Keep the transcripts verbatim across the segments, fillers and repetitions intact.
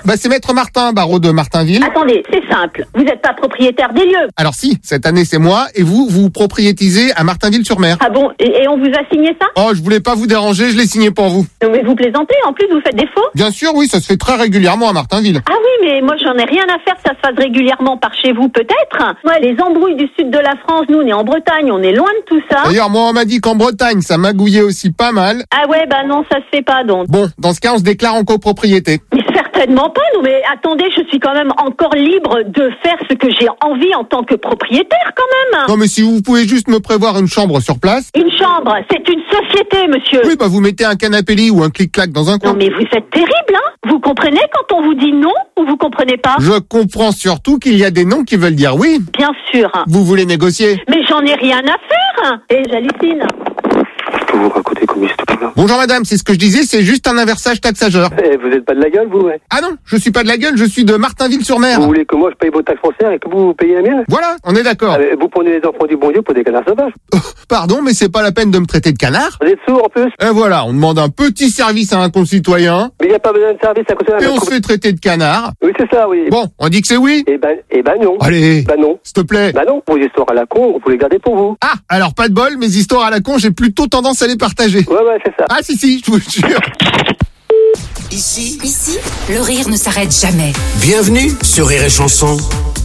Bah c'est Maître Martin, barreau de Martinville. Attendez, c'est simple. Vous n'êtes pas propriétaire des lieux. Alors si, cette année c'est moi, et vous, vous propriétisez à Martinville-sur-Mer. Ah bon, et, et on vous a signé ça? Oh, je voulais pas vous déranger, je l'ai signé pour vous. Non mais vous plaisantez, en plus vous faites des faux? Bien sûr, oui, ça se fait très régulièrement à Martinville. Ah oui, mais moi j'en ai rien à faire que ça se fasse régulièrement par chez vous peut-être. Moi les embrouilles du sud de la France, nous on est en Bretagne, on est loin de tout ça. D'ailleurs, moi on m'a dit qu'en Bretagne, ça magouillait aussi pas mal. Ah ouais, bah non, ça se fait pas donc. Bon, dans ce cas, on se déclare en copropriété. Mais certainement pas, non mais attendez, je suis quand même encore libre de faire ce que j'ai envie en tant que propriétaire quand même. Non mais si vous pouvez juste me prévoir une chambre sur place. Une chambre, c'est une société, monsieur. Oui, bah vous mettez un canapé lit ou un clic-clac dans un coin. Non mais vous êtes terrible, hein. Vous comprenez quand on vous dit non ou vous comprenez pas? Je comprends surtout qu'il y a des noms qui veulent dire oui. Bien sûr. Vous voulez négocier? Mais j'en ai rien à faire. Et j'hallucine. Je peux vous raconter comme histoire là. Bonjour madame, c'est ce que je disais, c'est juste un inversage taxageur. Eh, vous êtes pas de la gueule, vous, ouais. Ah non, je suis pas de la gueule, je suis de Martinville-sur-Mer. Vous voulez que moi je paye vos taxes foncières et que vous, vous payez la mienne? Voilà, on est d'accord. Ah, mais vous prenez les enfants du bon Dieu pour des canards sauvages. Oh, pardon, mais c'est pas la peine de me traiter de canard. Vous êtes sourd en plus? Et voilà, on demande un petit service à un concitoyen, Mais il n'y a pas besoin de service à côté de et la on se fait traiter de canard. Oui, c'est ça, oui. Bon, on dit que c'est oui? Eh ben, eh ben non. Allez, Bah non. s'il te plaît. Bah non, vos histoires à la con, vous les gardez pour vous. Ah, alors pas de bol, mes histoires à la con, j'ai plutôt tendance à les partager. Ouais, ouais, c'est ça. Ah si, si, je vous jure. Ici, Ici, le rire ne s'arrête jamais. bienvenue sur Rire et Chanson.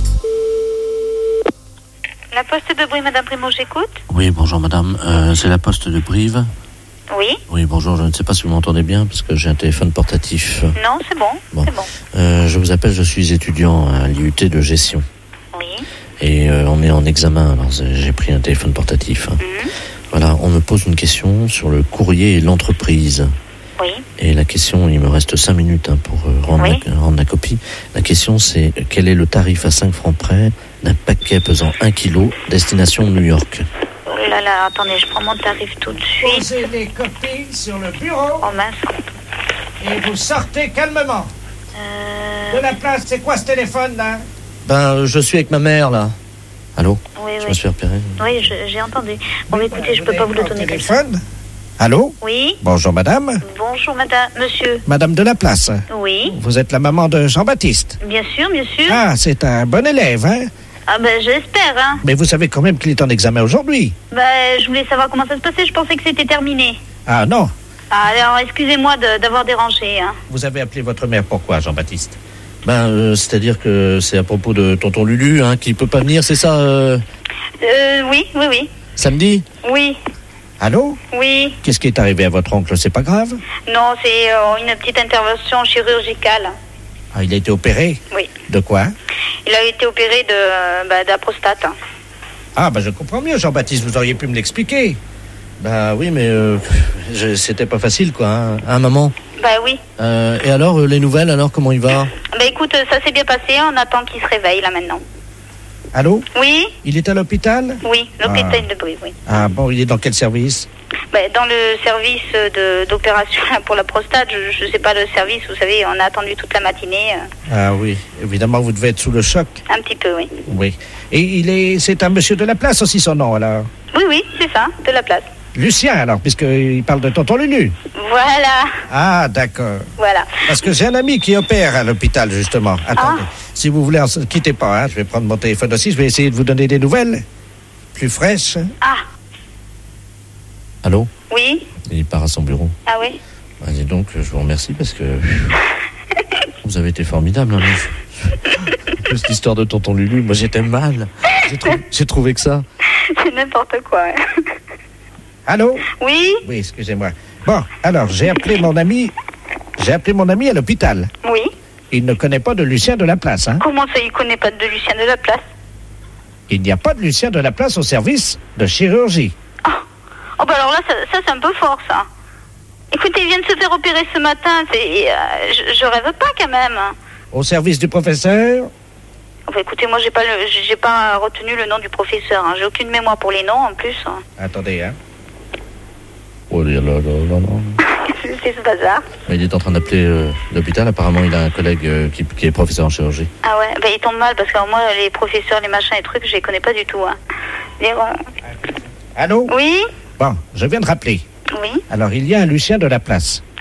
La poste de Brive, Madame Primo, j'écoute. Oui, bonjour madame, euh, c'est la poste de Brive. Oui. Oui, bonjour, je ne sais pas si vous m'entendez bien parce que j'ai un téléphone portatif. Non, c'est bon. Bon. C'est bon. Euh, je vous appelle, je suis étudiant à l'I U T de gestion. Oui. Et euh, on est en examen, alors j'ai pris un téléphone portatif. hein. Mhm. Voilà, on me pose une question sur le courrier et l'entreprise. Oui. Et la question, il me reste cinq minutes hein, pour euh, rendre, Oui. la, rendre la copie. La question c'est, euh, quel est le tarif à cinq francs près d'un paquet pesant un kilo, destination New York? Oh là là, attendez, je prends mon tarif tout de suite. Posez les copies sur le bureau Oh mince. et vous sortez calmement. Euh... De la place, c'est quoi ce téléphone là? Ben, euh, je suis avec ma mère là. Allô? Oui, Je oui. me suis repéré. Oui, je- j'ai entendu. Bon, mais écoutez, je peux pas vous le donner comme ça. téléphone. Allô? Oui. Bonjour madame. Bonjour, madame. Monsieur. Madame de la place. Oui. Vous êtes la maman de Jean-Baptiste. Bien sûr, bien sûr. Ah, c'est un bon élève, hein? Ah ben, j'espère, hein. Mais vous savez quand même qu'il est en examen aujourd'hui. Ben, je voulais savoir comment ça se passait. Je pensais que c'était terminé. Ah non. Ah, alors, excusez-moi de- d'avoir dérangé, hein. Vous avez appelé votre mère pourquoi, Jean-Baptiste? Ben, euh, c'est-à-dire que c'est à propos de tonton Lulu, hein, qui peut pas venir, c'est ça, euh, Euh, oui, oui, oui. samedi? Oui, Allô? oui. Qu'est-ce qui est arrivé à votre oncle? C'est pas grave? Non, c'est euh, une petite intervention chirurgicale. Ah, il a été opéré? Oui. De quoi? Il a été opéré de, euh, bah, de la prostate. hein. Ah, ben je comprends mieux, Jean-Baptiste, vous auriez pu me l'expliquer. Bah oui, mais euh, je- c'était pas facile, quoi, hein, hein maman? Bah oui. Euh, et alors, euh, les nouvelles, alors, comment il va? Bah écoute, euh, ça s'est bien passé. On attend qu'il se réveille, là, maintenant. Allô? Oui, Il est à l'hôpital? oui. L'hôpital de Brive, oui. Ah bon, il est dans quel service? Bah, dans le service de d'opération pour la prostate, je, je sais pas le service, vous savez, on a attendu toute la matinée. euh, Ah oui, évidemment, vous devez être sous le choc. un petit peu, oui. Oui. Et il est, c'est un monsieur de la place aussi, son nom, alors? Oui, oui, c'est ça, de la place. Lucien, alors, puisqu'il parle de tonton Lulu. Voilà, Ah, d'accord. voilà. Parce que j'ai un ami qui opère à l'hôpital, justement. Attendez. Si vous voulez, ne quittez pas, hein. Je vais prendre mon téléphone aussi, je vais essayer de vous donner des nouvelles. Plus fraîches. Ah, Allô? oui, Il part à son bureau. ah oui. Ah, dis donc, je vous remercie parce que vous avez été formidable. Hein, mais- Cette histoire de tonton Lulu, moi j'étais mal. J'ai, trou- j'ai trouvé que ça. C'est n'importe quoi. hein. Allô? Oui, Oui, excusez-moi. Bon, alors, j'ai appelé mon ami... J'ai appelé mon ami à l'hôpital. oui. Il ne connaît pas de Lucien de la place, hein? Comment ça, il connaît pas de Lucien de la place? Il n'y a pas de Lucien de la place au service de chirurgie. Oh bah alors là, ça, ça, c'est un peu fort, ça. Écoutez, il vient de se faire opérer ce matin, c'est, euh, je, je rêve pas quand même. Au service du professeur? Enfin, écoutez, moi j'ai pas le, j'ai pas retenu le nom du professeur, hein. J'ai aucune mémoire pour les noms en plus. hein. Attendez, hein? Oh là là là là là. C'est ce bazar. Mais il est en train d'appeler euh, l'hôpital. Apparemment, il a un collègue euh, qui, qui est professeur en chirurgie. Ah ouais, bah il tombe mal parce que moi les professeurs, les machins, les trucs, je les connais pas du tout. Hein. Mais bon. Allô? Oui, Bon, je viens de rappeler. oui. Alors, il y a un Lucien de la place.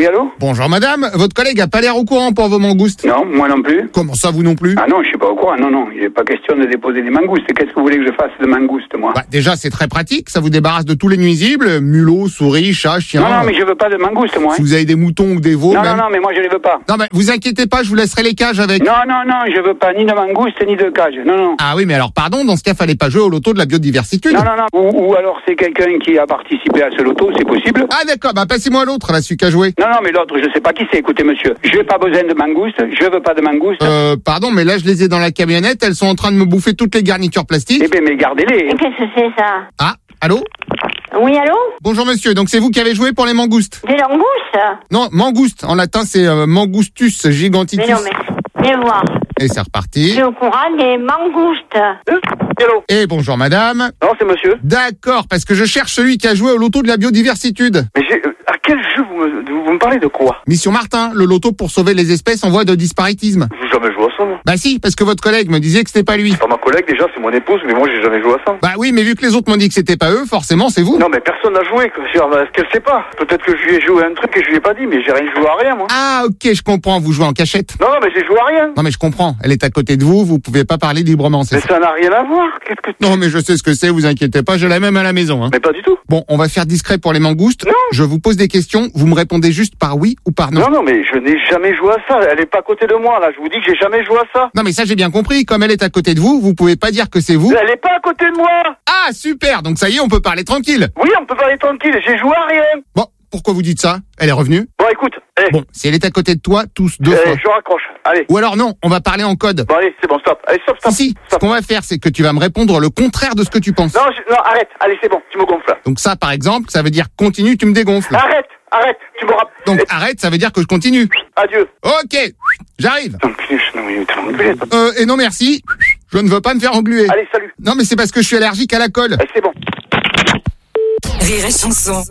Oui, allô? Bonjour madame, votre collègue a pas l'air au courant pour vos mangoustes. Non, moi non plus. Comment ça, vous non plus? Ah non, je suis pas au courant, non, non. Il n'est pas question de déposer des mangoustes. Qu'est-ce que vous voulez que je fasse de mangoustes, moi? Bah, déjà, c'est très pratique, ça vous débarrasse de tous les nuisibles, mulots, souris, chats, chiens. Non, non, mais je veux pas de mangoustes, moi. Si vous avez des moutons ou des veaux, Non, même... non, non, mais moi je les veux pas. Non, mais vous inquiétez pas, je vous laisserai les cages avec. Non, non, non, je veux pas ni de mangoustes ni de cages. Non, non. Ah oui, mais alors pardon, dans ce cas, fallait pas jouer au loto de la biodiversité. Non, non, non. Ou, ou alors c'est quelqu'un qui a participé à ce loto, c'est possible. Ah d'accord, bah passez-moi l'autre, là, celui qui a joué. Non, non, mais l'autre, je sais pas qui c'est. Écoutez, monsieur, je n'ai pas besoin de mangoustes, je veux pas de mangoustes. Euh, pardon, mais là, je les ai dans la camionnette, elles sont en train de me bouffer toutes les garnitures plastiques. Eh ben, mais gardez-les. Mais qu'est-ce que c'est ça? Ah, allô? Oui, allô? Bonjour monsieur, donc c'est vous qui avez joué pour les mangoustes? Des langoustes? Non, mangouste, en latin c'est euh, Mangustus giganticus. Mais non, mais... Viens voir. Et c'est reparti. Je suis au courant des mangoustes. Hello. Et bonjour madame. Non, c'est monsieur. D'accord, parce que je cherche celui qui a joué au loto de la biodiversité. Mais j'ai... euh, à quel jeu vous me, vous me parlez de quoi? Mission Martin, le loto pour sauver les espèces en voie de disparitisme. J'ai jamais joué à ça, moi. Bah si, parce que votre collègue me disait que c'était pas lui. Pas ma collègue, déjà, c'est mon épouse, mais moi, j'ai jamais joué à ça. Bah oui, mais vu que les autres m'ont dit que c'était pas eux, forcément c'est vous. Non, mais personne n'a joué, quoi. Est-ce qu'elle sait pas? Peut-être que je lui ai joué un truc et je lui ai pas dit, mais j'ai rien joué à rien, moi. Ah ok, je comprends, vous jouez en cachette. Non, non, mais j'ai joué à rien. Non mais je comprends, elle est à côté de vous, vous pouvez pas parler librement, c'est Mais ça. ça n'a rien à voir. Qu'est-ce que... Non mais je sais ce que c'est, vous inquiétez pas, je l'ai même à la maison. Hein. Mais pas du tout. Bon, on va faire discret pour les mangoustes. Non. Je vous pose des questions, vous me répondez juste par oui ou par non. Non, non, mais je n'ai jamais joué à ça. Elle est pas à côté de moi, là. Je vous dis que j'ai jamais joué à ça. Non mais ça j'ai bien compris, comme elle est à côté de vous, vous pouvez pas dire que c'est vous. Elle est pas à côté de moi. Ah super, donc ça y est, on peut parler tranquille. Oui, on peut parler tranquille. J'ai joué à rien. Bon, pourquoi vous dites ça? Elle est revenue? Bon, écoute. Eh, Bon, si elle est à côté de toi, tous deux eh, fois. je raccroche. Allez. Ou alors non, on va parler en code. Bon, allez, c'est bon, stop. Allez, stop, stop. Si, si, ce stop. qu'on va faire, c'est que tu vas me répondre le contraire de ce que tu penses. Non, je- non, arrête. Allez, c'est bon. Tu me gonfles. Donc ça, par exemple, ça veut dire continue, tu me dégonfles. Arrête, arrête. Tu me rappelles. Donc arrête, ça veut dire que je continue. Adieu. Ok, j'arrive. Enculé, je- non, mais t'es un enculé, toi. Euh, et non merci, je ne veux pas me faire engluer. Allez, salut. Non mais c'est parce que je suis allergique à la colle. Allez, c'est bon. Rire et chanson.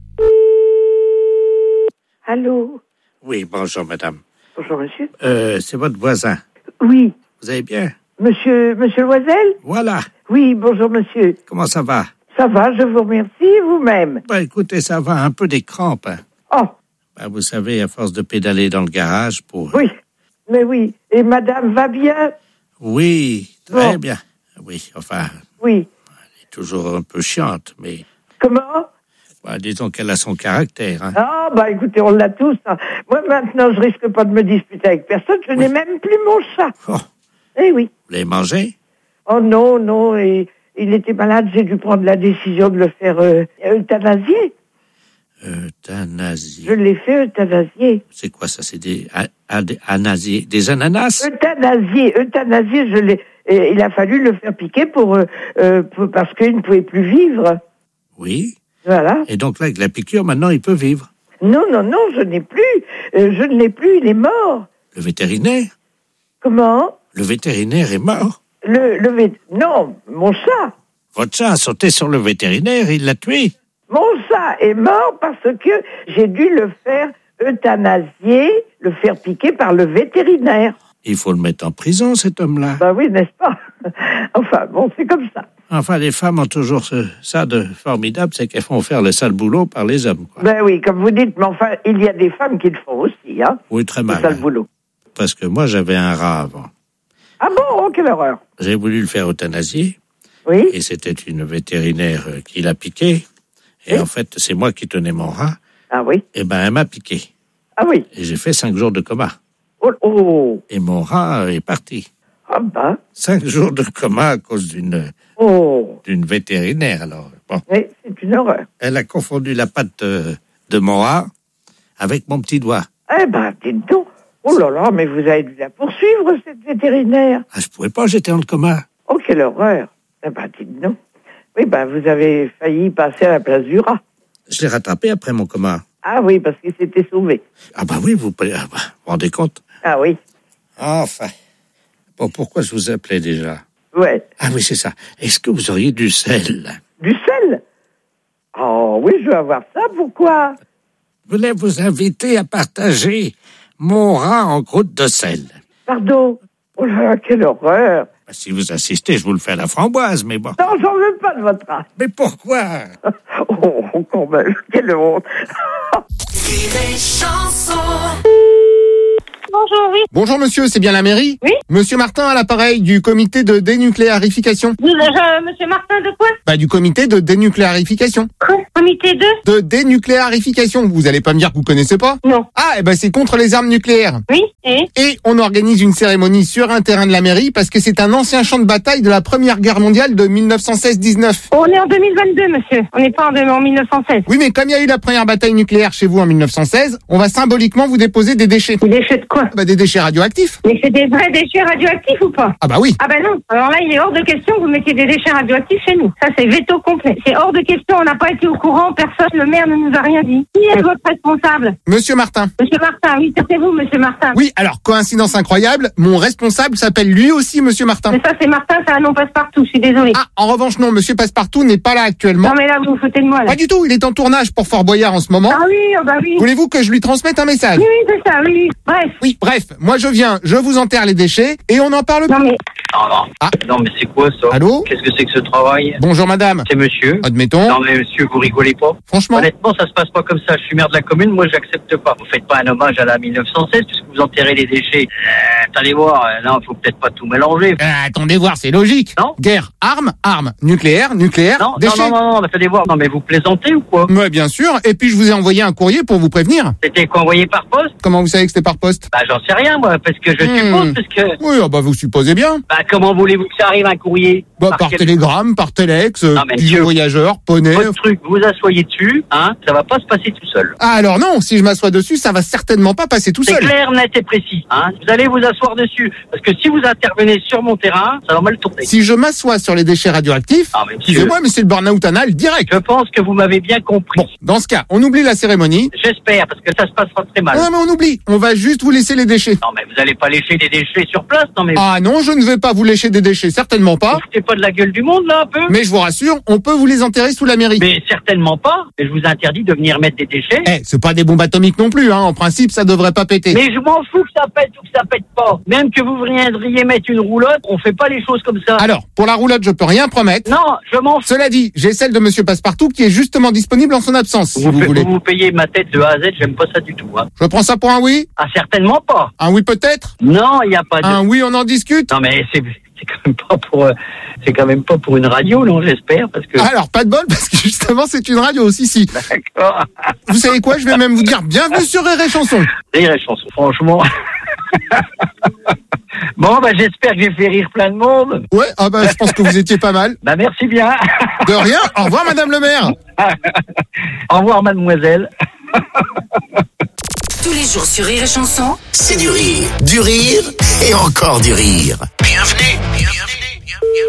Allô? Oui, bonjour, madame. Bonjour, monsieur. Euh, c'est votre voisin. Oui. Vous allez bien? Monsieur, monsieur Loisel? Voilà. Oui, bonjour, monsieur. Comment ça va? Ça va, je vous remercie, vous-même. Bah, écoutez, ça va, un peu des crampes. Hein. Oh, Bah, vous savez, à force de pédaler dans le garage pour... oui. Mais oui. Et madame va bien? Oui, très Bon. bien. Oui, enfin, Oui. elle est toujours un peu chiante, mais... Comment? Bah, disons qu'elle a son caractère. Hein. Ah, bah écoutez, on l'a tous. Hein. Moi, maintenant, je risque pas de me disputer avec personne. Je n'ai même plus mon chat. Oh, Eh oui. vous l'avez mangé? Oh non, non. Et, il était malade. J'ai dû prendre la décision de le faire euh, euthanasier. Euthanasie. Je l'ai fait euthanasier. C'est quoi ça? C'est des, a- a- des anasiers- des ananas? Euthanasier. Euthanasier, je l'ai... et il a fallu le faire piquer pour, euh, euh, pour- parce qu'il ne pouvait plus vivre. Oui. Voilà. Et donc là, avec la piqûre, maintenant, il peut vivre. Non, non, non, je n'ai plus. Euh, je ne l'ai plus, il est mort. Le vétérinaire? Comment? Le vétérinaire est mort. Le, le vét- Non, mon chat. Votre chat a sauté sur le vétérinaire, il l'a tué. Mon chat est mort parce que j'ai dû le faire euthanasier, le faire piquer par le vétérinaire. Il faut le mettre en prison, cet homme-là. Ben oui, n'est-ce pas? Enfin, bon, c'est comme ça. Enfin, les femmes ont toujours ce- ça de formidable, c'est qu'elles font faire le sale boulot par les hommes. Quoi. Ben oui, comme vous dites, mais enfin, il y a des femmes qui le font aussi, hein. Oui, très C'est mal. ça le hein. boulot. Parce que moi, j'avais un rat avant. Ah bon? Oh, quelle horreur. J'ai voulu le faire euthanasier, Oui? et c'était une vétérinaire euh, qui l'a piqué. Et en fait, c'est moi qui tenais mon rat. Ah oui? Et ben, elle m'a piqué. Ah oui? Et j'ai fait cinq jours de coma. Oh, oh. Et mon rat est parti. Ah ben, Cinq jours de coma à cause d'une oh. d'une vétérinaire, alors. Bon. Oui, c'est une horreur. Elle a confondu la patte de, de mon rat avec mon petit doigt. Eh ben, dites donc. Oh là là, mais vous avez dû la poursuivre, cette vétérinaire. Ah, je pouvais pas, j'étais en coma. Oh, quelle horreur. Eh ben, dites donc. Oui, ben, vous avez failli passer à la place du rat. Je l'ai rattrapé après mon coma. Ah oui, parce qu'il s'était sauvé. Ah bah oui, vous pouvez- ah bah, vous vous rendez compte? Ah oui. Enfin. Bon, pourquoi je vous appelais déjà? Ouais. Ah oui, c'est ça. Est-ce que vous auriez du sel? Du sel? Oh oui, je veux avoir ça. Pourquoi? Je voulais vous inviter à partager mon rat en croûte de sel. Pardon? Oh là là, quelle horreur. Si vous insistez, je vous le fais à la framboise, mais bon. Non, j'en veux pas de votre rat. Mais pourquoi? Oh, quand même, quelle honte. Rire et Chanson. Bonjour, oui. Bonjour monsieur, c'est bien la mairie? Oui. Monsieur Martin à l'appareil du comité de dénucléarification. Vous, euh, monsieur Martin, de quoi? Bah du comité de dénucléarification. Quoi? Comité de? De dénucléarification. Vous allez pas me dire que vous connaissez pas? Non. Ah, et ben c'est contre les armes nucléaires. Oui, et? Et on organise une cérémonie sur un terrain de la mairie parce que c'est un ancien champ de bataille de la Première Guerre mondiale de mille neuf cent seize dix-neuf. On est en deux mille vingt-deux, monsieur. On n'est pas en, en mille neuf cent seize. Oui, mais comme il y a eu la première bataille nucléaire chez vous en mille neuf cent seize, on va symboliquement vous déposer des déchets. Des déchets de quoi? Bah des déchets radioactifs. Mais c'est des vrais déchets radioactifs ou pas? Ah bah oui. Ah bah non. Alors là, il est hors de question que vous mettiez des déchets radioactifs chez nous. Ça, c'est veto complet. C'est hors de question. On n'a pas été au courant. Personne, le maire ne nous a rien dit. Qui est votre responsable? Monsieur Martin. Monsieur Martin, oui, c'est vous, monsieur Martin. Oui, alors, coïncidence incroyable, mon responsable s'appelle lui aussi Monsieur Martin. Mais ça, c'est Martin, c'est un nom passe-partout. Je suis désolée. Ah, en revanche, non, Monsieur Passepartout n'est pas là actuellement. Non, mais là, vous vous foutez de moi, là. Pas du tout, il est en tournage pour Fort Boyard en ce moment. Ah oui, oh bah oui. Voulez-vous que je lui transmette un message? Oui, oui, c'est ça, oui, oui. Bref. Oui, bref, moi je viens, je vous enterre les déchets et on en parle. Non, mais... Non, non. Ah. Non, mais c'est quoi ça? Allô? Qu'est-ce que c'est que ce travail? Bonjour madame. C'est monsieur? Admettons. Non, mais monsieur, vous rigolez pas? Franchement? Honnêtement, ça se passe pas comme ça. Je suis maire de la commune, moi j'accepte pas. Vous faites pas un hommage à la mille neuf cent seize puisque vous enterrez les déchets. Euh, allez voir, euh, non, faut peut-être pas tout mélanger. Euh, attendez voir, c'est logique. Non? Guerre, armes, armes. Nucléaire, nucléaire, Non, déchets. non, non, non, non, mais allez voir. Non, mais vous plaisantez ou quoi? Ouais, bien sûr. Et puis je vous ai envoyé un courrier pour vous prévenir. C'était quoi, envoyé par poste? Comment vous savez que c'était par poste? Bah, j'en sais rien, moi, parce que je Hmm. suppose, parce que... Oui, ah bah vous supposez bien. Bah, comment voulez-vous que ça arrive, un courrier? Bah, par quel- télégramme, par téléx, euh, Non, mais pigeon monsieur, voyageur, poney. Votre truc, vous vous asseyez dessus, hein, ça va pas se passer tout seul. Ah alors non, si je m'assois dessus, ça va certainement pas passer tout C'est seul. clair, net et précis, hein. Vous allez vous asseoir dessus, parce que si vous intervenez sur mon terrain, ça va mal tourner. Si je m'assois sur les déchets radioactifs, Ah, mais monsieur, excusez-moi, mais c'est le burn-out anal direct. je pense que vous m'avez bien compris. Bon, dans ce cas, on oublie la cérémonie. J'espère, parce que ça se passera très mal. Non, mais on oublie. On va juste vous laisser les déchets. Non, mais vous allez pas lécher des déchets sur place, non, mais Ah non, je ne vais pas vous lécher des déchets, certainement vous pas. foutez pas de la gueule du monde, là, un peu? Mais je vous rassure, on peut vous les enterrer sous la mairie. Mais certainement pas. Et je vous interdis de venir mettre des déchets. Eh, c'est pas des bombes atomiques non plus, hein. En principe, ça devrait pas péter. Mais je m'en fous que ça pète ou que ça pète pas. Même que vous viendriez mettre une roulotte, on fait pas les choses comme ça. Alors, pour la roulotte, je peux rien promettre. Non, je m'en fous. Cela dit, j'ai celle de Monsieur Passepartout qui est justement disponible en son absence, si Vous, vous pa- voulez. vous vous payez ma tête de A à Z, j'aime pas ça du tout. Hein. Je prends ça pour un oui? Ah, certainement pas. Un oui peut-être? Non, il y a pas de... Un oui, on en discute? Non, mais c'est c'est quand même pas pour euh, c'est quand même pas pour une radio, non, j'espère, parce que... Alors, pas de bol, parce que justement, c'est une radio aussi, si. D'accord. Vous savez quoi? Je vais même vous dire bienvenue sur Rire et Chanson. Rire et Chanson, franchement. Bon, bah j'espère que j'ai fait rire plein de monde. Ouais, ah bah, je pense que vous étiez pas mal. Bah merci bien. De rien. Au revoir, madame le maire. Au revoir, mademoiselle. Tous les jours sur Rire et Chanson. C'est du rire, du rire et encore du rire. Bienvenue, bienvenue, bienvenue.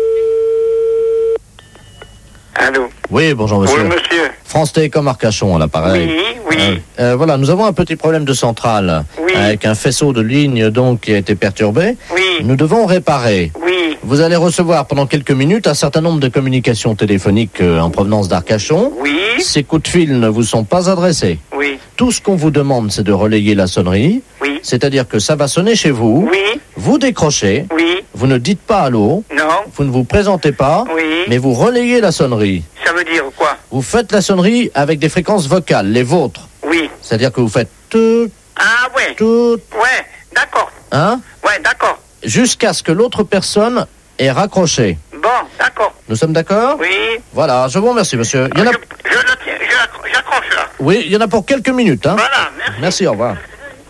Allô? Oui, bonjour monsieur. Oui, monsieur. France Télécom Arcachon à l'appareil. Oui, oui. Euh, euh, voilà, nous avons un petit problème de centrale. Oui. Avec un faisceau de lignes donc qui a été perturbé. Oui. Nous devons réparer. Oui. Vous allez recevoir pendant quelques minutes un certain nombre de communications téléphoniques euh, en provenance d'Arcachon. Oui. Ces coups de fil ne vous sont pas adressés. Oui. Tout ce qu'on vous demande, c'est de relayer la sonnerie. Oui. C'est-à-dire que ça va sonner chez vous. Oui. Vous décrochez. Oui. Vous ne dites pas allô. Non. Vous ne vous présentez pas. Oui. Mais vous relayez la sonnerie. Ça veut dire quoi? Vous faites la sonnerie avec des fréquences vocales, les vôtres. Oui. C'est-à-dire que vous faites tout, Ah ouais. tout, Ouais, d'accord. hein, Ouais, d'accord. jusqu'à ce que l'autre personne ait raccroché. Bon, d'accord. Nous sommes d'accord? Oui. Voilà, je vous remercie, monsieur. Il y en a... Je, je le tiens, je l'accro- j'accroche là. Oui, il y en a pour quelques minutes, hein. Voilà, merci. Merci, au revoir.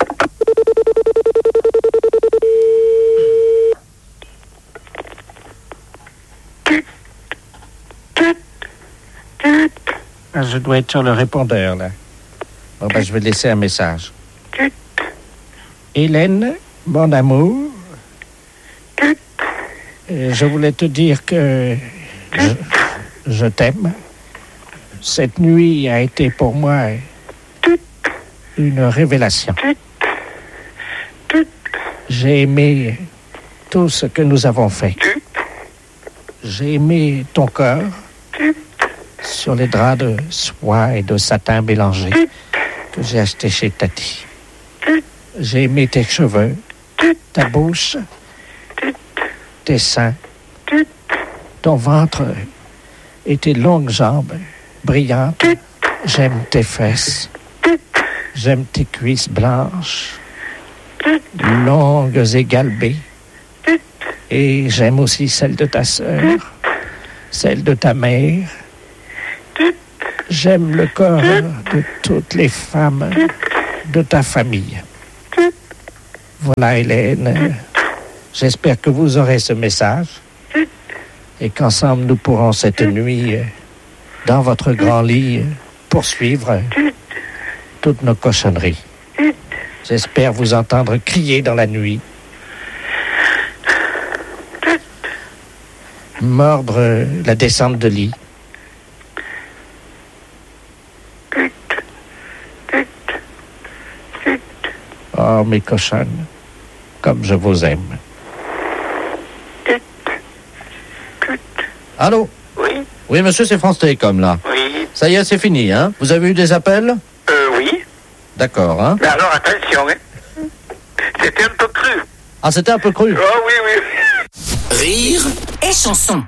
Ah, je dois être sur le répondeur, là. Bon, ben, je vais laisser un message. Hélène, mon amour, euh, je voulais te dire que je, je t'aime. Cette nuit a été pour moi une révélation. J'ai aimé tout ce que nous avons fait. J'ai aimé ton corps sur les draps de soie et de satin mélangés que j'ai achetés chez Tati. J'ai aimé tes cheveux, ta bouche, tes seins, ton ventre et tes longues jambes brillantes. J'aime tes fesses. J'aime tes cuisses blanches, longues et galbées. Et j'aime aussi celle de ta sœur, celle de ta mère. J'aime le corps de toutes les femmes de ta famille. Voilà, Hélène. J'espère que vous aurez ce message et qu'ensemble nous pourrons cette nuit, dans votre grand lit, poursuivre toutes nos cochonneries. J'espère vous entendre crier dans la nuit, mordre la descente de lit. Oh, mes cochonnes, comme je vous aime. Allô? Oui. Oui, monsieur, c'est France Télécom, là. Oui. Ça y est, c'est fini, hein? Vous avez eu des appels? Euh, oui. D'accord, hein? Mais alors, attention, hein. C'était un peu cru. Ah, c'était un peu cru? Oh, oui, oui. Rire et chanson.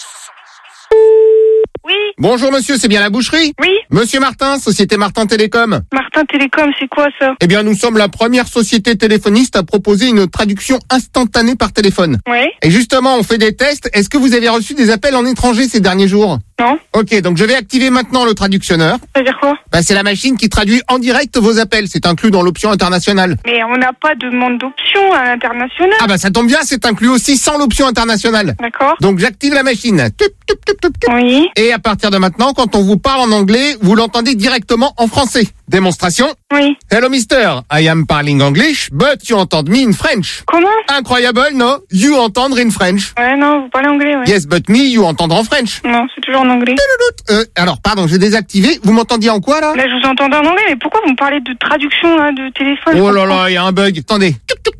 Oui. Bonjour monsieur, c'est bien la boucherie? Oui. Monsieur Martin, Société Martin Télécom. Martin Télécom, c'est quoi ça? Eh bien, nous sommes la première société téléphoniste à proposer une traduction instantanée par téléphone. Oui. Et justement, on fait des tests. Est-ce que vous avez reçu des appels en étranger ces derniers jours? Non. Ok, donc je vais activer maintenant le traductionneur. Ça veut dire quoi? Bah, c'est la machine qui traduit en direct vos appels. C'est inclus dans l'option internationale. Mais on n'a pas de demande d'option à l'international. Ah bah ça tombe bien, c'est inclus aussi sans l'option internationale. D'accord. Donc j'active la machine. Tup, tup, tup, tup, tup. Oui. Et à partir de maintenant, quand on vous parle en anglais, vous l'entendez directement en français. Démonstration. Oui. Hello mister, I am parling English, but you entend me in French. Comment? Incroyable, no? You entendre in French. Ouais, non, vous parlez anglais, ouais. Yes, but me, you entendre en French. Non, c'est toujours en anglais. Euh, alors, pardon, j'ai désactivé. Vous m'entendiez en quoi, là? Là, je vous entendais en anglais, mais pourquoi vous me parlez de traduction, là, de téléphone? Oh là là, il y a un bug. Attendez.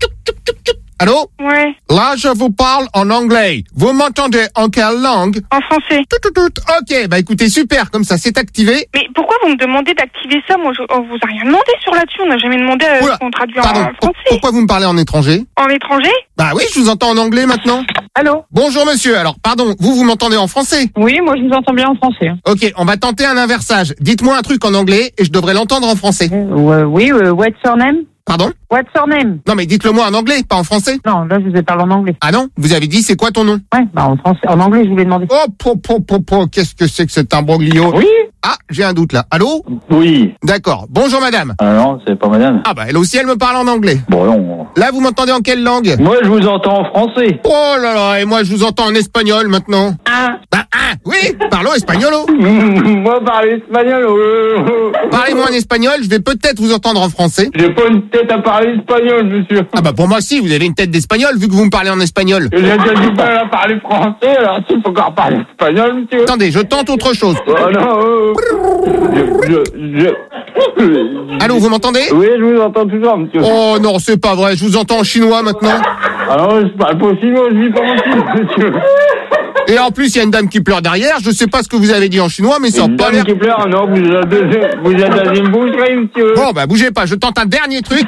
Allô? Ouais. Là, je vous parle en anglais. Vous m'entendez en quelle langue? En français. Tout, tout, tout. Ok, bah écoutez, super, comme ça, c'est activé. Mais pourquoi vous me demandez d'activer ça? Moi, je, on vous a rien demandé sur là-dessus. On n'a jamais demandé à Oula, qu'on traduise Pardon, en pour- français. pourquoi vous me parlez en étranger? En étranger? Bah oui, je vous entends en anglais maintenant. Allô? Bonjour monsieur, alors pardon, vous, vous m'entendez en français? Oui, moi, je vous entends bien en français. Ok, on va tenter un inversage. Dites-moi un truc en anglais et je devrais l'entendre en français. Euh, oui, euh, what's your name? Pardon? What's your name? Non mais dites-le moi en anglais, pas en français. Non, là, je vous ai parlé en anglais. Ah non? Vous avez dit c'est quoi ton nom? Ouais, bah, en français, en anglais, je vous l'ai demandé. Oh, po, po, po, po, qu'est-ce que c'est que cet imbroglio? Oui? Ah, j'ai un doute là. Allô? Oui. D'accord. Bonjour madame. Ah non, c'est pas madame. Ah bah elle aussi elle me parle en anglais. Bon non. Là vous m'entendez en quelle langue? Moi je vous entends en français. Oh là là, et moi je vous entends en espagnol maintenant. Ah. Bah ah, oui, parlo espagnolo. Moi parler espagnol. euh, Parlez-moi en espagnol, je vais peut-être vous entendre en français. J'ai pas une tête à parler espagnol, monsieur. Ah bah pour moi si, vous avez une tête d'espagnol vu que vous me parlez en espagnol. J'ai déjà du mal à parler français, alors s'il faut encore parler espagnol, monsieur. Attendez, je tente autre chose. Oh non. euh, Je, je, je... Allô, vous m'entendez? Oui, je vous entends toujours, monsieur. Oh non, c'est pas vrai, je vous entends en chinois maintenant. Alors, je parle pas chinois, je vis pas en Chine, monsieur. Et en plus, il y a une dame qui pleure derrière, je sais pas ce que vous avez dit en chinois, mais ça a Une pas dame l'air... qui pleure, non, vous êtes, vous êtes dans une boucherie, monsieur. Bon bah bougez pas, je tente un dernier truc.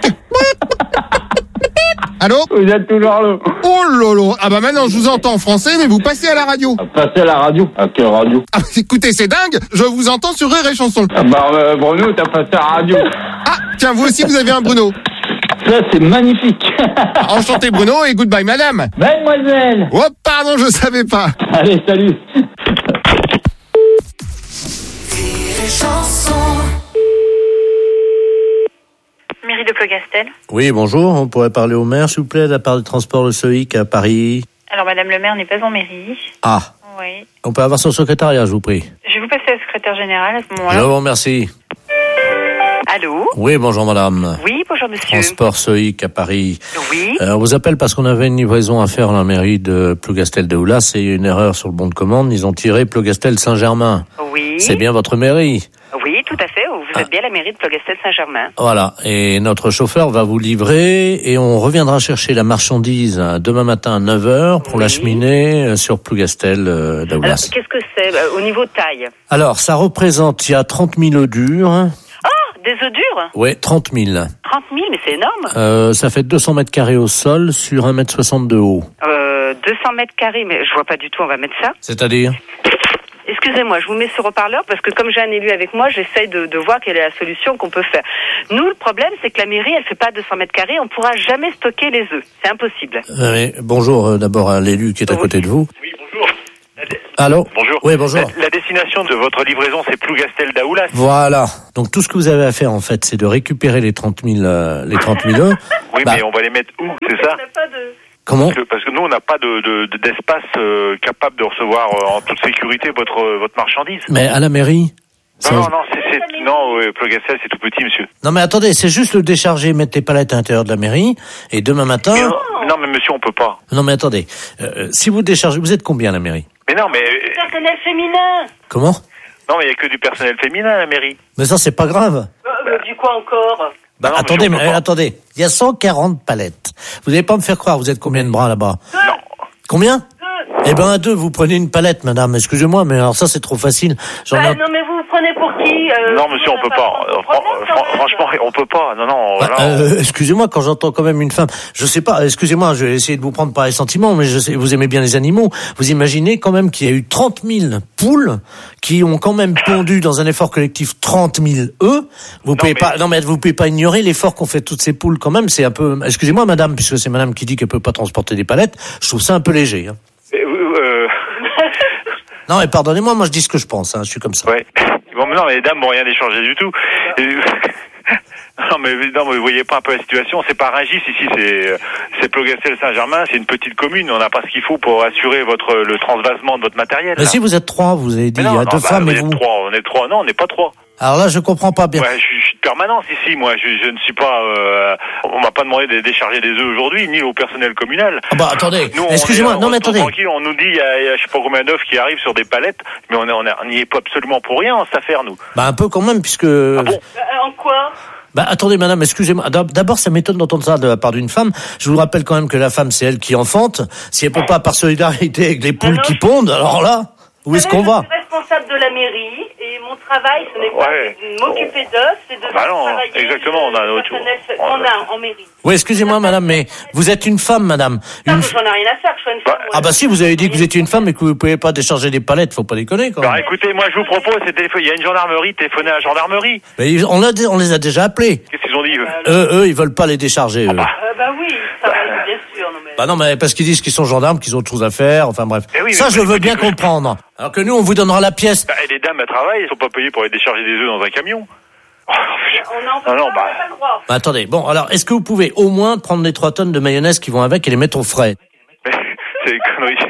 Allô? Vous êtes toujours là. Oh lolo. Ah bah maintenant je vous entends en français, mais vous passez à la radio. Passez à la radio. À quelle radio? Ah écoutez, c'est dingue, je vous entends sur Rire et Chanson. Ah bah euh, Bruno, t'as passé à la radio. Ah, tiens, vous aussi vous avez un Bruno. Ça c'est magnifique. Enchanté Bruno et goodbye madame. Mademoiselle. Oh pardon, je savais pas. Allez, salut. Mairie de Plogastel. Oui, bonjour. On pourrait parler au maire, s'il vous plaît, de la part du transport Le Soïc à Paris. Alors, madame le maire n'est pas en mairie. Ah. Oui. On peut avoir son secrétariat, je vous prie. Je vais vous passer la secrétaire générale à ce Je moment-là. vous remercie. Allô? Oui, bonjour madame. Oui, bonjour monsieur. Transport Soïc à Paris. Oui. Euh, on vous appelle parce qu'on avait une livraison à faire à la mairie de Plougastel de Oulas et il y a une erreur sur le bon de commande. Ils ont tiré Plougastel Saint-Germain. Oui. C'est bien votre mairie? Oui, tout à fait. Vous êtes bien à la mairie de Plogastel Saint-Germain. Voilà. Et notre chauffeur va vous livrer et on reviendra chercher la marchandise demain matin à neuf heures pour Oui. l'acheminer sur Plougastel euh, de Alors, Oulas. qu'est-ce que c'est euh, au niveau taille? Alors, ça représente, il y a trente mille œufs durs. Ah, des œufs durs? Ouais, trente mille. trente mille, mais c'est énorme. Euh, ça fait deux cents mètres carrés au sol sur un mètre soixante de haut. Euh, deux cents mètres carrés, mais je vois pas du tout, on va mettre ça. C'est-à-dire? Excusez-moi, je vous mets sur haut-parleur parce que comme j'ai un élu avec moi, j'essaye de, de voir quelle est la solution qu'on peut faire. Nous, le problème, c'est que la mairie, elle fait pas deux cents mètres carrés, on pourra jamais stocker les œufs. C'est impossible. Euh, mais bonjour euh, d'abord à l'élu qui est à côté de vous. Oui, bonjour. Allô? Bonjour. Oui, bonjour. La, la destination de votre livraison, c'est Plougastel d'Aoulas. Voilà. Donc tout ce que vous avez à faire en fait, c'est de récupérer les trente mille, euh, les trente mille œufs. Oui, bah, mais on va les mettre où, c'est ça? Comment? Parce que, parce que nous, on n'a pas de, de, de- d'espace euh, capable de recevoir euh, en toute sécurité votre euh, votre marchandise. Mais à la mairie. Non, Ça- non, non, c'est, c'est non, ouais, Plougastel, c'est tout petit, monsieur. Non mais attendez, c'est juste le décharger, mettre les palettes à l'intérieur de la mairie, et demain matin. Mais non, non, mais monsieur, on peut pas. Non mais attendez, euh, si vous déchargez, vous êtes combien à la mairie? Mais non, mais Personnel féminin. Comment? non, mais il y a que du personnel féminin à la mairie. Mais ça c'est pas grave. Euh, du quoi encore? Bah, non, attendez, monsieur, on mais peut pas. attendez, il y a cent quarante palettes. Vous n'allez pas me faire croire, vous êtes combien de bras là-bas? Non. Combien? Eh ben à deux, vous prenez une palette, madame. Excusez-moi, mais alors ça c'est trop facile. J'en ai- Bah, non, mais vous vous prenez pour qui euh, Non, monsieur, on peut pas. Euh, fran- fran- franchement, on peut pas. Non, non. Bah, non. euh, excusez-moi, quand j'entends quand même une femme, je sais pas, excusez-moi, je vais essayer de vous prendre par les sentiments, mais je sais, vous aimez bien les animaux. Vous imaginez quand même qu'il y a eu trente mille poules qui ont quand même pondu dans un effort collectif trente mille œufs. Vous pouvez pas, non mais vous pouvez pas ignorer l'effort qu'ont fait toutes ces poules quand même. C'est un peu, excusez-moi, madame, puisque c'est madame qui dit qu'elle peut pas transporter des palettes. Je trouve ça un peu léger. Hein. Euh, euh, Non, mais pardonnez-moi, moi je dis ce que je pense. Hein, je suis comme ça. ouais. Bon, mais non, mais les dames vont rien échanger du tout. Et- Non mais, non mais vous voyez pas un peu la situation, c'est pas Rungis ici, c'est c'est Plougastel-Saint-Germain, c'est une petite commune, on n'a pas ce qu'il faut pour assurer votre le transvasement de votre matériel. Mais là. si vous êtes trois, vous avez dit, Mais non, il y a non, deux bah, femmes vous et êtes vous. trois, on est trois, non on n'est pas trois. Alors là, je comprends pas bien. Ouais, je, suis- je suis de permanence ici, moi, je, je ne suis pas, euh, on m'a pas demandé de décharger des œufs aujourd'hui, ni au personnel communal. Ah bah attendez, Nous, on excusez-moi, est- non on mais est attendez. tranquille, on nous dit, il y, a, il y a je sais pas combien d'œufs qui arrivent sur des palettes, mais on est- on est- on n'y est pas absolument pour rien en cette affaire, nous. Bah un peu quand même, puisque. Ah bon En quoi? Bah attendez madame, excusez-moi. D'ab- D'abord, ça m'étonne d'entendre ça de la part d'une femme. Je vous rappelle quand même que la femme, c'est elle qui enfante. Si elle peut pas par solidarité avec les poules qui pondent, alors là, où est-ce qu'on va? Je suis responsable de la mairie et mon travail, ce n'est pas Ouais. de m'occuper d'œufs, c'est de Bah non, travailler exactement, on a le notre- personnel on a- qu'on a en mairie. Oui, excusez-moi madame, mais vous êtes une femme, madame. Ça, Une... j'en ai rien à faire, que je sois une femme. Ah bah si, vous avez dit que vous étiez une femme et que vous pouvez pas décharger des palettes, faut pas déconner quand Alors même. écoutez, moi je vous propose, c'est télépho- il y a une gendarmerie, téléphonez à la gendarmerie. Mais ils- on, a, on les a déjà appelés. Qu'est-ce qu'ils ont dit eux Eux, eux, ils veulent pas les décharger. Eux. Euh, bah oui, ça va, bien sûr. Non, mais... Bah non, mais parce qu'ils disent qu'ils sont gendarmes, qu'ils ont autre chose à faire, enfin bref. Eh oui, ça, mais- je veux bien comprendre. Alors que nous, on vous donnera la pièce. Bah, et les dames elles travaillent, elles sont pas payées pour aller décharger des œufs dans un camion. On en Ah non, bah, Bah, attendez, bon, alors, est-ce que vous pouvez au moins prendre les trois tonnes de mayonnaise qui vont avec et les mettre au frais? c'est des conneries.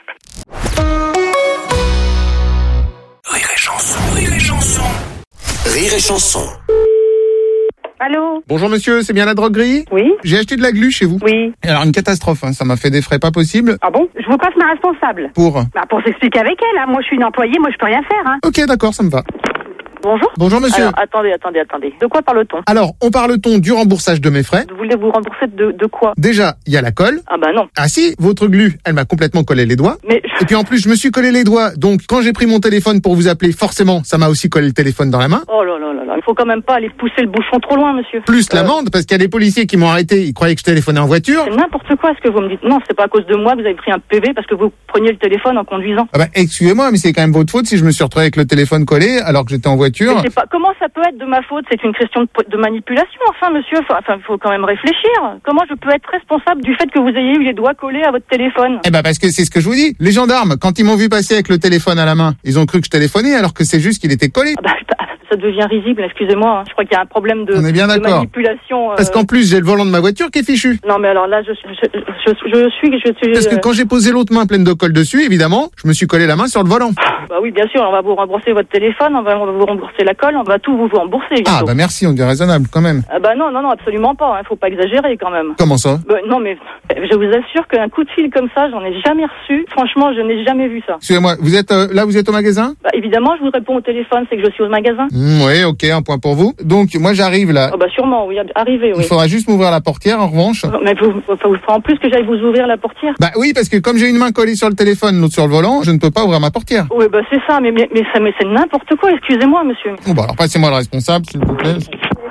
Rire et chanson, rire et chanson. Rire et chanson. Allô? Bonjour monsieur, c'est bien la droguerie? Oui. J'ai acheté de la glu chez vous. Oui. Alors une catastrophe, hein, ça m'a fait des frais pas possibles. Ah bon? Je vous passe ma responsable. Pour Bah, pour s'expliquer avec elle, hein. Moi, je suis une employée, moi, je peux rien faire, hein. Ok, d'accord, ça me va. Bonjour. Bonjour monsieur. Alors, attendez, attendez, attendez. De quoi parle-t-on? Alors, on parle-t-on du remboursage de mes frais? Vous voulez vous rembourser de, de quoi? Déjà, il y a la colle. Ah bah non. Ah si, votre glu, elle m'a complètement collé les doigts. Mais... Et puis en plus, je me suis collé les doigts, donc quand j'ai pris mon téléphone pour vous appeler, forcément, ça m'a aussi collé le téléphone dans la main. Oh là là là là, il faut quand même pas aller pousser le bouchon trop loin, monsieur. Plus Euh, l'amende, parce qu'il y a des policiers qui m'ont arrêté, ils croyaient que je téléphonais en voiture. C'est n'importe quoi ce que vous me dites. Non, c'est pas à cause de moi que vous avez pris un P V parce que vous preniez le téléphone en conduisant. Ah bah, excusez-moi, mais c'est quand même votre faute si je me suis retrouvé avec le téléphone collé alors que j'étais en voiture. Mais c'est pas, comment ça peut être de ma faute? C'est une question de, de manipulation, enfin, monsieur. Faut, enfin, faut quand même réfléchir. Comment je peux être responsable du fait que vous ayez eu les doigts collés à votre téléphone? Eh ben parce que c'est ce que je vous dis. Les gendarmes, quand ils m'ont vu passer avec le téléphone à la main, ils ont cru que je téléphonais alors que c'est juste qu'il était collé. Ah bah, ça devient risible, excusez-moi. hein. Je crois qu'il y a un problème de, On est bien de d'accord. manipulation. euh, Parce qu'en plus, j'ai le volant de ma voiture qui est fichu. Non, mais alors là, je, je, je, je, je suis... Je suis Parce que euh, quand j'ai posé l'autre main pleine de colle dessus, évidemment, je me suis collé la main sur le volant. Bah oui, bien sûr, on va vous rembourser votre téléphone, on va vous rembourser la colle, on va tout vous rembourser bientôt. Ah bah merci, on est raisonnable quand même. Ah bah non, non, non, absolument pas. Hein, faut pas exagérer quand même. Comment ça? Bah, non, mais je vous assure qu'un coup de fil comme ça, j'en ai jamais reçu. Franchement, je n'ai jamais vu ça. Excusez-moi, vous êtes euh, là, vous êtes au magasin? Bah évidemment, je vous réponds au téléphone, c'est que je suis au magasin. Mmh, oui, ok, un point pour vous. Donc moi j'arrive là. Ah bah sûrement, oui, arrivez, oui. Il faudra juste m'ouvrir la portière en revanche. Mais vous, vous, vous, en plus que j'aille vous ouvrir la portière. Bah oui, parce que comme j'ai une main collée sur le téléphone, l'autre sur le volant, je ne peux pas ouvrir ma portière. Oui, bah c'est ça, mais, mais, mais, ça, mais c'est n'importe quoi, excusez-moi, monsieur. Bon bah alors passez-moi le responsable, s'il vous plaît.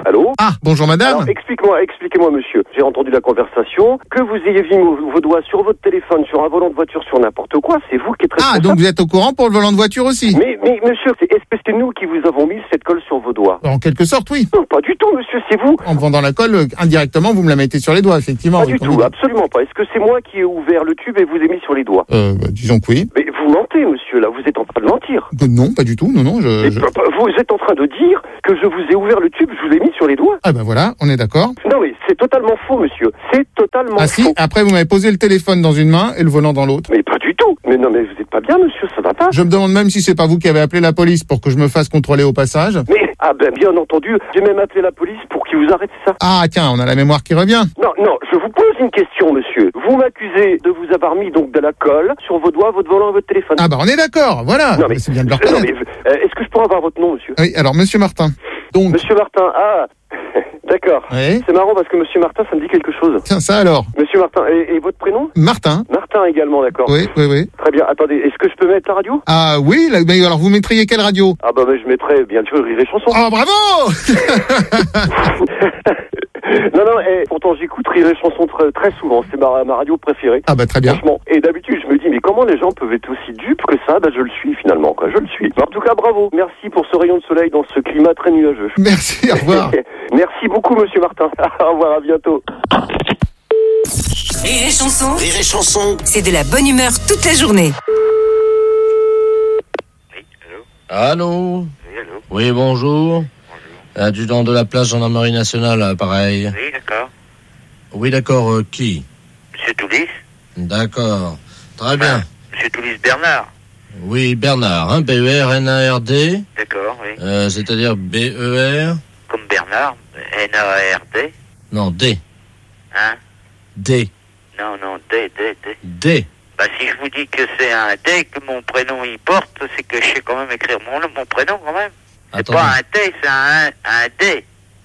Allô? Ah, bonjour madame. Alors, explique-moi, expliquez-moi monsieur. J'ai entendu la conversation. Que vous ayez mis vos, vos doigts sur votre téléphone, sur un volant de voiture, sur n'importe quoi, c'est vous qui êtes responsable. Ah, donc vous êtes au courant pour le volant de voiture aussi? Mais, mais monsieur, c'est, est-ce que c'est nous qui vous avons mis cette colle sur vos doigts? En quelque sorte, oui. Non, pas du tout monsieur, c'est vous. En me vendant la colle, euh, indirectement, vous me la mettez sur les doigts, effectivement. Pas du tout, absolument pas. Est-ce que c'est moi qui ai ouvert le tube et vous ai mis sur les doigts? Euh, bah, disons que oui. Mais vous mentez monsieur, là, vous êtes en train de mentir. Euh, non, pas du tout, non, non, je... je... Vous êtes en train de dire que je vous ai ouvert le tube, je vous l'ai mis sur les doigts. Ah ben voilà, on est d'accord. Non mais c'est totalement faux monsieur, c'est totalement ah, faux. Ah si, après vous m'avez posé le téléphone dans une main et le volant dans l'autre. Mais pas du tout. Mais non mais vous êtes pas bien monsieur, ça va pas. Je me demande même si c'est pas vous qui avez appelé la police pour que je me fasse contrôler au passage. Mais, ah ben bien entendu, j'ai même appelé la police pour qu'ils vous arrêtent ça. Ah tiens, on a la mémoire qui revient. Non, non, je vous pose une question monsieur. Vous m'accusez de vous avoir mis donc de la colle sur vos doigts, votre volant et votre téléphone. Ah bah on est d'accord, voilà. Non mais c'est bien de le non, reconnaître. mais, euh, est-ce que je pourrais avoir votre nom monsieur? Oui, alors monsieur Martin. Donc... Monsieur Martin, ah, d'accord. Oui. C'est marrant parce que monsieur Martin, ça me dit quelque chose. Tiens, ça alors. Monsieur Martin, et, et votre prénom? Martin. Martin également, d'accord. Oui, oui, oui. Très bien, attendez, est-ce que je peux mettre la radio? Ah oui, là, mais alors vous mettriez quelle radio? Ah bah mais je mettrais bien sûr Rire et Chanson. Ah bravo. Non, non, et pourtant j'écoute Rire et Chanson très, très souvent, c'est ma, ma radio préférée. Ah bah très bien. Franchement, et d'habitude je me dis, mais comment les gens peuvent être aussi dupes que ça? Bah je le suis finalement, quoi, je le suis. Mais en tout cas, bravo, merci pour ce rayon de soleil dans ce climat très nuageux. Merci, au revoir. Merci beaucoup monsieur Martin, au revoir, à bientôt. Rire et Chanson, Rire et Chanson, c'est de la bonne humeur toute la journée. Allô? Oui, allô? Oui, bonjour. Adjudant de la place gendarmerie nationale, pareil. Oui, d'accord. Oui, d'accord, euh, qui? Monsieur Toulis? D'accord. Très bien. Monsieur Toulis Bernard? Oui, Bernard, hein, B E R N A R D. D'accord, oui. Euh, c'est-à-dire B E R... Comme Bernard, N A R D? Non, D. Hein? D. Non, non, D, D, D. D. Bah, si je vous dis que c'est un D que mon prénom y porte, c'est que je sais quand même écrire mon, mon prénom quand même. C'est Attendez. pas un T, c'est un, un D.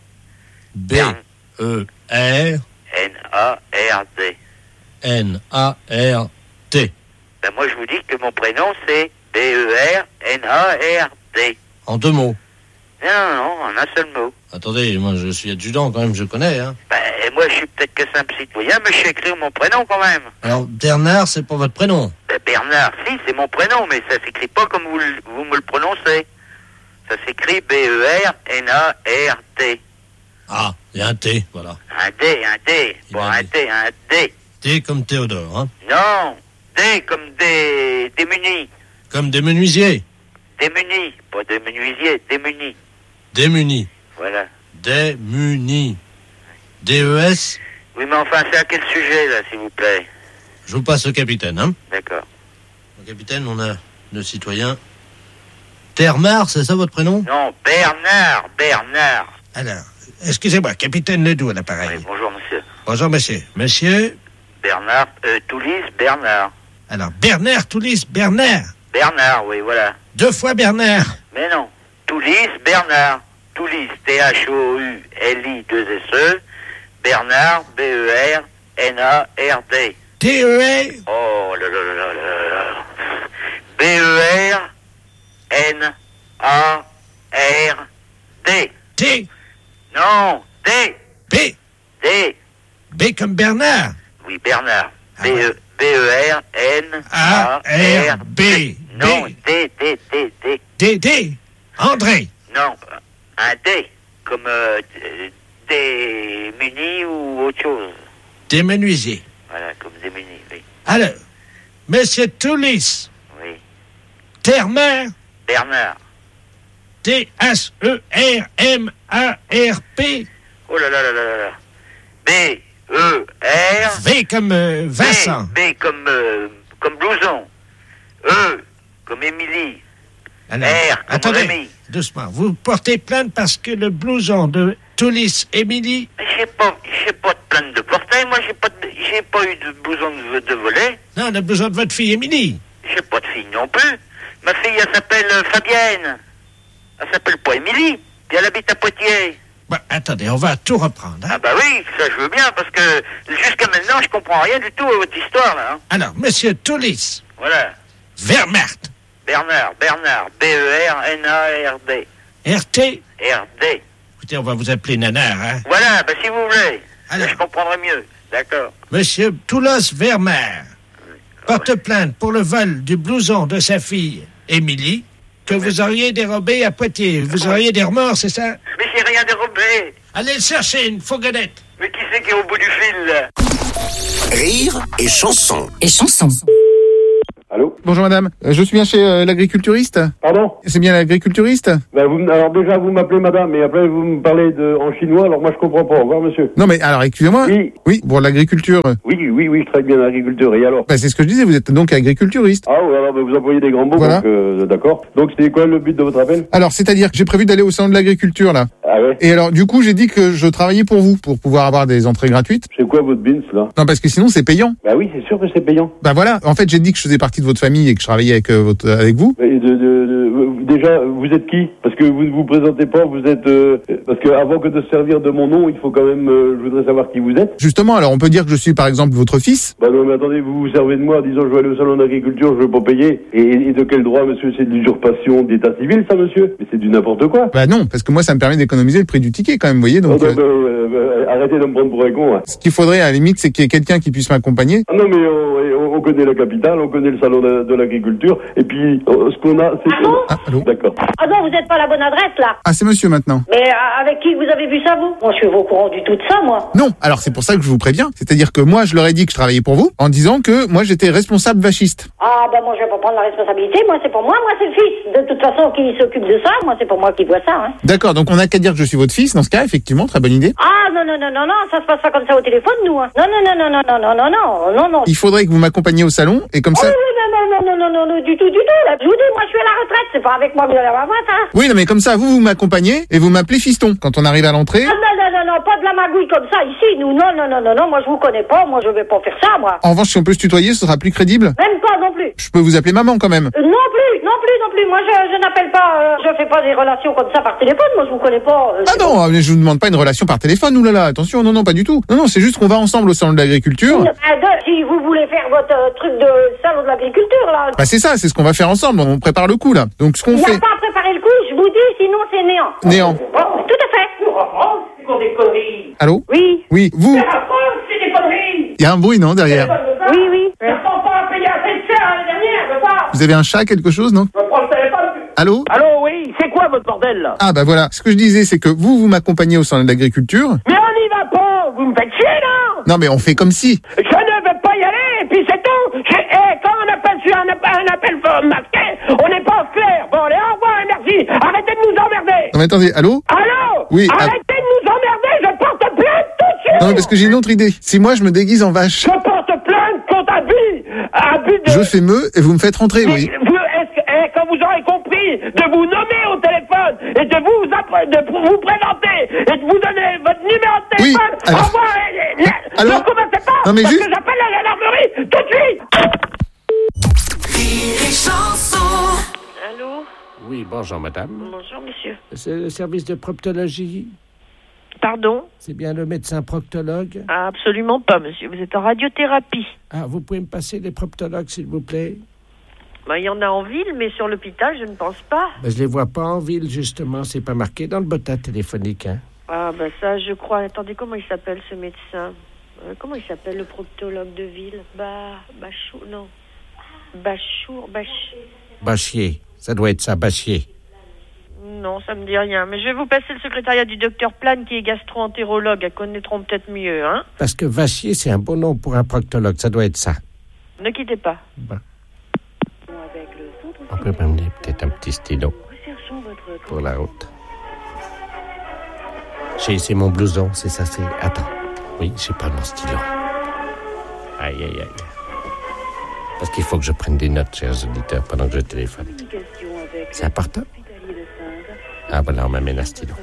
B E R N A R D. N A R T. Ben moi je vous dis que mon prénom c'est B E R N A R D. En deux mots. Non, non, non, en un seul mot. Attendez, moi je suis adjudant quand même, je connais, hein. Ben moi je suis peut-être que simple citoyen, mais je sais écrire mon prénom quand même. Alors, Bernard, c'est pas votre prénom? Ben, Bernard, si, c'est mon prénom, mais ça s'écrit pas comme vous, le- vous me le prononcez. Ça s'écrit B E R N A R D. Ah, il y a un T, voilà. Un D, un D. Bon, un D, un D. T comme Théodore, hein. Non, D comme des démunis. Comme des menuisiers. Démunis, pas des menuisiers, démunis. Démunis. Voilà. Démunis. D E S. Oui, mais enfin, c'est à quel sujet, là, s'il vous plaît? Je vous passe le capitaine, hein. D'accord. Le capitaine, on a le citoyen. Termar, c'est ça votre prénom? Non, Bernard, Bernard. Alors, excusez-moi, capitaine Ledoux à l'appareil. Oui, bonjour, monsieur. Bonjour, monsieur. Monsieur? Bernard, euh, Toulis, Bernard. Alors, Bernard, Toulis, Bernard. Bernard, oui, voilà. Deux fois Bernard. Mais non. Toulis, Bernard. Toulis, T H O U L I deux S E. Bernard, B E R N A R D. T E R. Oh là là là là là là. B E R N A R D. T. Non, D. B. D. B comme Bernard. Oui, Bernard. B E B E R N A R B. Non, D, D, D, D. D, D. André. Non, un D, comme euh, des munis ou autre chose. Des menuisiers. Voilà, comme des munis, oui. Alors, monsieur Toulis. Oui. Termer. Bernard. T H E R M A R P. Oh là là là là là. B E R. V comme euh, Vincent. B, B comme, euh, comme blouson. E comme Émilie. Alors, R comme attendez, Rémi. doucement. Vous portez plainte parce que le blouson de Toulis Émilie. J'ai pas, j'ai pas de plainte de portail, moi j'ai pas, de, j'ai pas eu de blouson de, de volet. Non, le blouson de votre fille Émilie. J'ai pas de fille non plus. Ma fille, elle s'appelle euh, Fabienne. Elle s'appelle pas Émilie. Puis elle habite à Poitiers. Bon, attendez, on va tout reprendre. Hein? Ah bah oui, ça je veux bien, parce que jusqu'à maintenant, je comprends rien du tout à votre histoire, là. Hein. Alors, monsieur Toulis. Voilà. Vermert. Bernard, Bernard, B E R N A R D. R T. R D. Écoutez, on va vous appeler Nanar, hein. Voilà, bah si vous voulez. Alors. Je comprendrai mieux. D'accord. Monsieur Toulos Vermeer porte plainte pour le vol du blouson de sa fille, Émilie, que vous auriez dérobé à Poitiers. Vous auriez des remords, c'est ça? Mais j'ai rien dérobé. Allez le chercher, une fourgonnette. Mais qui c'est qui est au bout du fil, là? Rire et chanson. Et chanson. Allô? Bonjour madame, Euh, je suis bien chez euh, l'agriculturiste. Pardon? C'est bien l'agriculturiste? Ben vous, alors déjà vous m'appelez madame, et après vous me parlez de, en chinois, alors moi je comprends pas. Au revoir monsieur. Non mais alors excusez-moi. Oui. Oui, pour l'agriculture. Oui, oui, oui, je travaille bien dans l'agriculture, et alors? Bah, c'est ce que je disais, vous êtes donc agriculturiste. Ah oui, alors ben, vous employez des grands mots, Voilà. donc euh, d'accord. Donc c'était quoi le but de votre appel? Alors c'est-à-dire que j'ai prévu d'aller au salon de l'agriculture là. Ah ouais? Et alors du coup j'ai dit que je travaillais pour vous, pour pouvoir avoir des entrées gratuites. C'est quoi votre bins là? Non parce que sinon c'est payant. Bah oui, c'est sûr que c'est payant. Bah voilà, en fait j'ai dit que je faisais partie de votre famille et que je travaillais avec, euh, votre, avec vous. Et de, de, de- déjà, vous êtes qui? Parce que vous ne vous présentez pas, vous êtes... euh, parce que avant que de se servir de mon nom, il faut quand même... euh, je voudrais savoir qui vous êtes. Justement, alors on peut dire que je suis par exemple votre fils. Bah non mais attendez, vous vous servez de moi en disant je vais aller au salon d'agriculture, je veux pas payer. Et, et de quel droit, monsieur? C'est de l'usurpation d'état civil, ça, monsieur? Mais c'est du n'importe quoi. Bah non, parce que moi ça me permet d'économiser le prix du ticket quand même, vous voyez. Donc Oh, euh, bah, euh, euh, arrêtez de me prendre pour un con. Hein. ce qu'il faudrait à la limite c'est qu'il y ait quelqu'un qui puisse m'accompagner. Ah non mais on, on connaît la capitale, on connaît le salon de, de l'agriculture, et puis euh, ce qu'on a, c'est... Ah, allô? D'accord. Ah non, vous n'êtes pas à la bonne adresse, là. Ah c'est monsieur maintenant. Mais euh, avec qui vous avez vu ça, vous? Moi, je suis au courant du tout de ça, moi. Non, alors c'est pour ça que je vous préviens. C'est-à-dire que moi je leur ai dit que je travaillais pour vous en disant que moi j'étais responsable vachiste. Ah, bah moi, je vais pas prendre la responsabilité. Moi, c'est pour moi. Moi, c'est le fils. De toute façon, qui s'occupe de ça, moi, c'est pour moi qui vois ça, hein. D'accord, donc on n'a qu'à dire que je suis votre fils dans ce cas, effectivement, très bonne idée. Ah, non, non, non, non, non, ça se passe pas comme ça au téléphone, nous, hein. Non, non, non, non, non, non, non, non, non, non, non. Il faudrait que vous m'accompagniez au salon et comme Oh, ça... non, non, non, non, non, non, non, non, du tout, du tout, là. Je vous dis, moi, je suis à la retraite. C'est pas avec moi que vous allez avoir ça. Oui, non mais comme ça, vous, vous m'accompagnez et vous m'appelez fiston quand on arrive à l'entrée. Ah, non, non, non, non, pas de la magouille comme ça ici, nous. Non, non, non, non, non, moi, je vous connais pas. Moi, je vais pas faire ça, moi. En revanche, si on peut se tutoyer, ce sera plus crédible. Même pas non plus. Je peux vous appeler maman quand même. Euh, non plus, non plus, non plus. Moi, je, je n'appelle pas, euh, je fais pas des relations comme ça par téléphone. Moi, je vous connais pas. euh, Ah non, mais je vous demande pas une relation par téléphone, oulala, attention, non, non, pas du tout. Non, non, c'est juste qu'on va ensemble au salon de l'agriculture. Ah, de- si vous voulez faire votre euh, truc de salon de l'agriculture, là. Bah c'est ça, c'est ce qu'on va faire ensemble, on prépare le coup là. Donc ce qu'on Il n'y a fait... pas à préparer le coup, je vous dis, sinon c'est néant. Néant. Oh, tout à fait. C'est qu'on des conneries. Allô? Oui. Oui, vous, C'est la France, c'est des conneries. il y a un bruit, non, derrière? Oui, oui. Ils ne sont pas payés assez de cher l'année dernière, je veux pas. Vous avez un chat, quelque chose, non? Je prends le téléphone. Allô? Allô, oui, c'est quoi votre bordel, là? Ah bah voilà, ce que je disais, c'est que vous, vous m'accompagnez au salon de l'agriculture. Mais on n'y va pas, vous me faites chier, là. Non mais on fait comme si. Je ne veux pas y aller, et puis c'est tout. Je- eh, quand on appelle sur un, app- un appel euh, masqué, on n'est pas clair. Bon, allez, au revoir et merci. Arrêtez de nous emmerder. Non mais attendez, allô? Allô? Oui, ah- Arrêtez de nous emmerder, je porte plainte tout de suite. Non mais parce que j'ai une autre idée. Si moi je me déguise en vache, Je porte plainte contre abus. Abus de... je fais meu et vous me faites rentrer, oui. Vous, est-ce que, eh, quand vous aurez compris de vous nommer au téléphone et de vous, appre- de vous présenter et de vous donner votre numéro de Oui, téléphone, alors- au revoir. et- et- alors- Ne commencez pas, Non, mais parce juste- que j'appelle la gendarmerie tout de suite. Allô? Oui, bonjour, madame. Bonjour, monsieur. C'est le service de proctologie. Pardon? C'est bien le médecin proctologue? Ah, absolument pas, monsieur. Vous êtes en radiothérapie. Ah, vous pouvez me passer les proctologues, s'il vous plaît? Bah, il y en a en ville, mais sur l'hôpital, je ne pense pas. Ben, je les vois pas en ville, justement. C'est pas marqué dans le bottin téléphonique, hein? Ah, bah ça, je crois. Attendez, comment il s'appelle, ce médecin? Euh, comment il s'appelle, le proctologue de ville? Bah, Bachou, non. Bachour, Bach... Bachier. Ça doit être ça, Bachier. Non, ça me dit rien. Mais je vais vous passer le secrétariat du docteur Plane, qui est gastro-entérologue. Elles connaîtront peut-être mieux, hein? Parce que Vachier, c'est un bon nom pour un proctologue. Ça doit être ça. Ne quittez pas. Bon. On peut m'amener peut-être un petit stylo pour la route. J'ai, c'est mon blouson, c'est ça, c'est... Attends. Oui, j'ai pas mon stylo. Aïe, aïe, aïe. Parce qu'il faut que je prenne des notes, chers auditeurs, pendant que je téléphone. C'est important? Ah, voilà, on m'amène un stylo.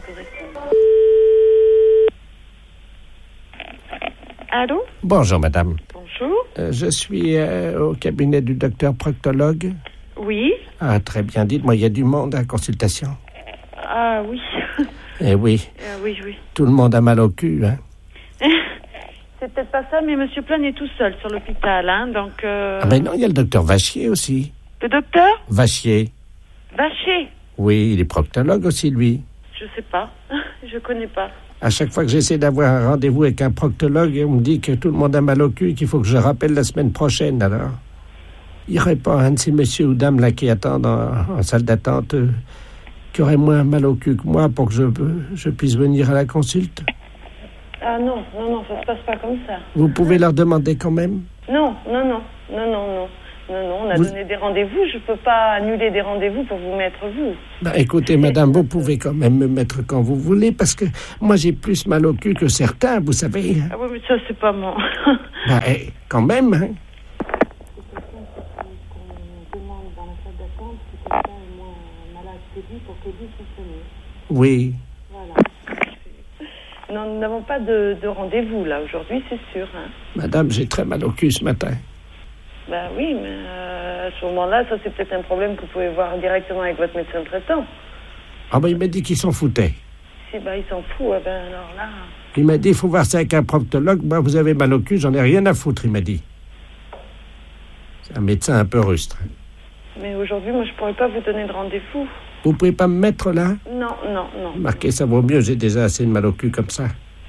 Allô? Bonjour, madame. Bonjour. Euh, je suis euh, au cabinet du docteur proctologue. Oui? Ah, très bien. Dites-moi, il y a du monde à la consultation? Ah, oui. Eh oui. Ah, oui, oui. Tout le monde a mal au cul, hein? C'est peut-être pas ça, mais monsieur Plane est tout seul sur l'hôpital, hein, donc... Euh... Ah ben non, il y a le docteur Vachier aussi. Le docteur? Vachier. Vacher. Oui, il est proctologue aussi, lui. Je sais pas. Je connais pas. À chaque fois que j'essaie d'avoir un rendez-vous avec un proctologue, on me dit que tout le monde a mal au cul et qu'il faut que je rappelle la semaine prochaine, alors. Il n'y aurait pas un de ces messieurs ou dames là qui attendent en, en salle d'attente euh, qui aurait moins mal au cul que moi pour que je, je puisse venir à la consulte? Ah non, non, non, ça se passe pas comme ça. Vous pouvez leur demander quand même? Non, non, non, non, non, non. Non, non, on a Vous... donné des rendez-vous. Je peux pas annuler des rendez-vous pour vous mettre vous. Ben, écoutez, madame, vous pouvez quand même me mettre quand vous voulez, parce que moi, j'ai plus mal au cul que certains, vous savez. Ah oui, mais ça, c'est pas moi. Ben, eh, quand même, hein. Oui. Voilà. Non, nous n'avons pas de, de rendez-vous, là, aujourd'hui, c'est sûr. Hein. Madame, j'ai très mal au cul ce matin. Ben oui, mais euh, à ce moment-là, ça, c'est peut-être un problème que vous pouvez voir directement avec votre médecin traitant. Ah ben, il m'a dit qu'il s'en foutait. Si, ben, il s'en fout, eh ben, alors là... Il m'a dit, il faut voir ça avec un proctologue. Moi, vous avez mal au cul, j'en ai rien à foutre, il m'a dit. C'est un médecin un peu rustre. Mais aujourd'hui, moi, je pourrais pas vous donner de rendez-vous. Vous pouvez pas me mettre là? Non, non, non. Marquez, ça vaut mieux, j'ai déjà assez de mal au cul comme ça.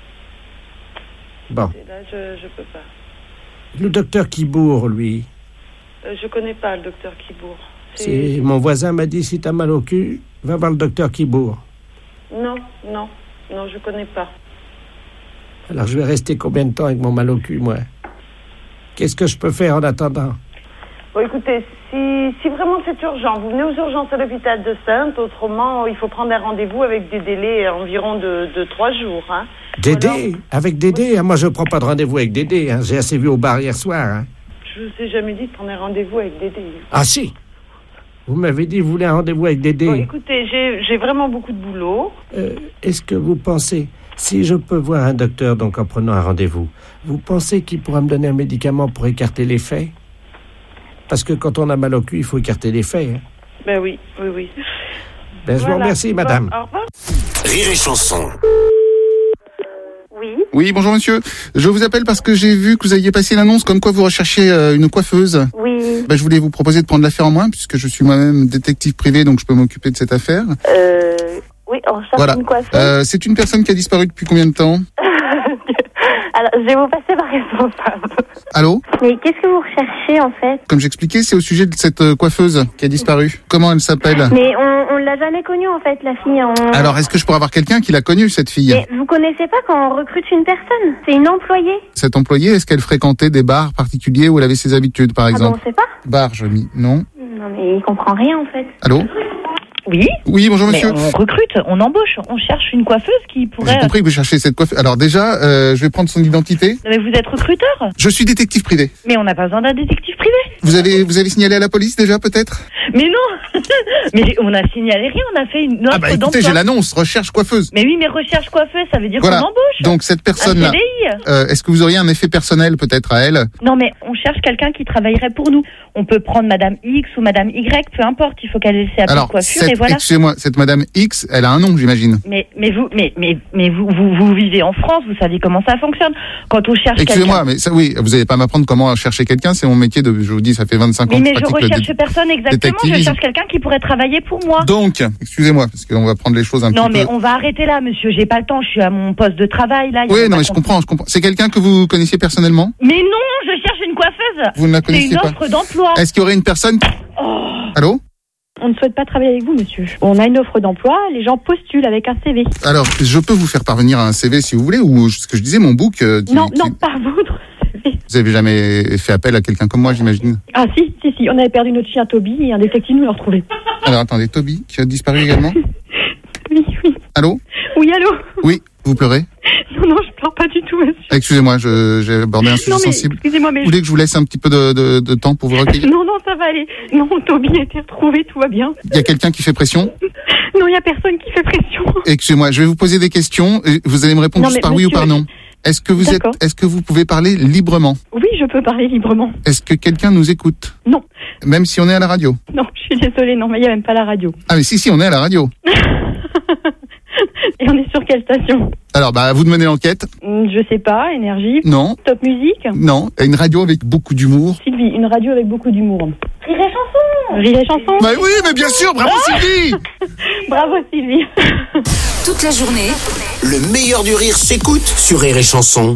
Bon. Et là, je, je peux pas. Le docteur Kibourg, lui. Euh, je connais pas le docteur Kibourg. C'est... Mon voisin m'a dit, si t'as mal au cul, va voir le docteur Kibourg. Non, non, non, je connais pas. Alors je vais rester combien de temps avec mon mal au cul, moi? Qu'est-ce que je peux faire en attendant? Bon, écoutez, si, si vraiment c'est urgent, vous venez aux urgences à l'hôpital de Sainte. Autrement, il faut prendre un rendez-vous avec des délais environ de, de trois jours. Hein. Dédé? Alors... Avec Dédé? Oui. Moi, je ne prends pas de rendez-vous avec Dédé. Hein. J'ai assez vu au bar hier soir. Hein. Je vous ai jamais dit de prendre un rendez-vous avec Dédé. Ah si? Vous m'avez dit que vous voulez un rendez-vous avec Dédé. Bon, écoutez, j'ai, j'ai vraiment beaucoup de boulot. Euh, est-ce que vous pensez, si je peux voir un docteur donc en prenant un rendez-vous, vous pensez qu'il pourra me donner un médicament pour écarter les faits? Parce que quand on a mal au cul, il faut écarter les faits. Hein. Ben oui, oui, oui. Ben, je voilà. vous remercie, madame. Bon, au revoir. Rire et chanson. Oui. Oui, bonjour monsieur. Je vous appelle parce que j'ai vu que vous aviez passé l'annonce comme quoi vous recherchiez euh, une coiffeuse. Oui. Ben, je voulais vous proposer de prendre l'affaire en main puisque je suis moi-même détective privé, donc je peux m'occuper de cette affaire. Euh... Oui, on cherche voilà. une coiffeuse. Euh, c'est une personne qui a disparu depuis combien de temps? Alors, je vais vous passer ma responsable. Allô? Mais qu'est-ce que vous recherchez, en fait? Comme j'expliquais, c'est au sujet de cette euh, coiffeuse qui a disparu. Comment elle s'appelle? Mais on, on l'a jamais connue, en fait, la fille. On... Alors, est-ce que je pourrais avoir quelqu'un qui l'a connue, cette fille? Mais vous connaissez pas quand on recrute une personne? C'est une employée. Cette employée, est-ce qu'elle fréquentait des bars particuliers où elle avait ses habitudes, par exemple? Ah bon, on sait pas? Bar, je mis. Non. Non, mais il comprend rien, en fait. Allô? Oui. Oui, bonjour monsieur. Mais on recrute, on embauche, on cherche une coiffeuse qui pourrait... J'ai compris que vous cherchez cette coiffeuse. Alors déjà, euh, je vais prendre son identité. Mais vous êtes recruteur? Je suis détective privé. Mais on n'a pas besoin d'un détective privé. Vous avez, vous avez signalé à la police déjà, peut-être? Mais non. Mais on a signalé rien, on a fait une offre Ah bah écoutez, d'emploi. j'ai l'annonce, recherche coiffeuse. Mais oui, mais recherche coiffeuse, ça veut dire voilà. qu'on embauche. Donc cette personne-là, un C D I. Euh, est-ce que vous auriez un effet personnel peut-être à elle? Non mais on cherche quelqu'un qui travaillerait pour nous. On peut prendre Madame X ou Madame Y, peu importe, il faut qu'elle ait ses Alors, coiffure cette, et voilà. excusez-moi, cette Madame X, elle a un nom, j'imagine. Mais mais vous mais mais mais vous, vous vous vivez en France, vous savez comment ça fonctionne. Quand on cherche Excusez-moi, quelqu'un... mais ça, oui, vous n'allez pas m'apprendre comment chercher quelqu'un, c'est mon métier de, je vous dis, ça fait vingt-cinq ans mais que je mais je pratique recherche le personne exactement, je cherche quelqu'un qui pourrait travailler pour moi. Donc, excusez-moi, parce qu'on va prendre les choses un non, petit peu... Non, mais on va arrêter là, monsieur, j'ai pas le temps, je suis à mon poste de travail, là. Oui, non, mais je comprends, je comprends. C'est quelqu'un que vous connaissiez personnellement? Mais non, je cherche une coiffeuse. Vous ne la connaissez pas? C'est une offre d'emploi. Est-ce qu'il y aurait une personne... Oh. Allô? On ne souhaite pas travailler avec vous, monsieur. On a une offre d'emploi, les gens postulent avec un C V. Alors, je peux vous faire parvenir un C V si vous voulez, ou ce que je disais, mon book... Euh, qui, non, qui... non, pas votre C V. Vous avez jamais fait appel à quelqu'un comme moi, j'imagine? Ah si, si, si, on avait perdu notre chien Toby et un détective nous l'a retrouvé. Alors, attendez, Toby, qui a disparu également? Oui, oui. Allô? Oui, allô? Oui, vous pleurez? Non, non, je pleure pas du tout, monsieur. Excusez-moi, je, j'ai abordé un sujet non, mais, sensible. Excusez-moi, mais... Vous voulez que je vous laisse un petit peu de, de, de temps pour vous recueillir? Non, non, ça va aller. Non, Toby a été retrouvé, tout va bien. Il y a quelqu'un qui fait pression? Non, il y a personne qui fait pression. Excusez-moi, je vais vous poser des questions et vous allez me répondre non, juste par monsieur... oui ou par non. Est-ce que vous êtes, est-ce que vous pouvez parler librement? Oui, je peux parler librement. Est-ce que quelqu'un nous écoute? Non. Même si on est à la radio? Non, je suis désolée, non, mais il n'y a même pas la radio. Ah mais si, si, on est à la radio. Et on est sur quelle station? Alors, bah, vous de mener l'enquête. Je sais pas, Énergie. Non. Top Musique. Non, une radio avec beaucoup d'humour. Sylvie, une radio avec beaucoup d'humour. Rire et chanson. Rire et chanson. Bah oui, mais bien sûr, bravo Sylvie. Bravo Sylvie. Toute la journée, Le meilleur du rire s'écoute sur Rire et Chanson.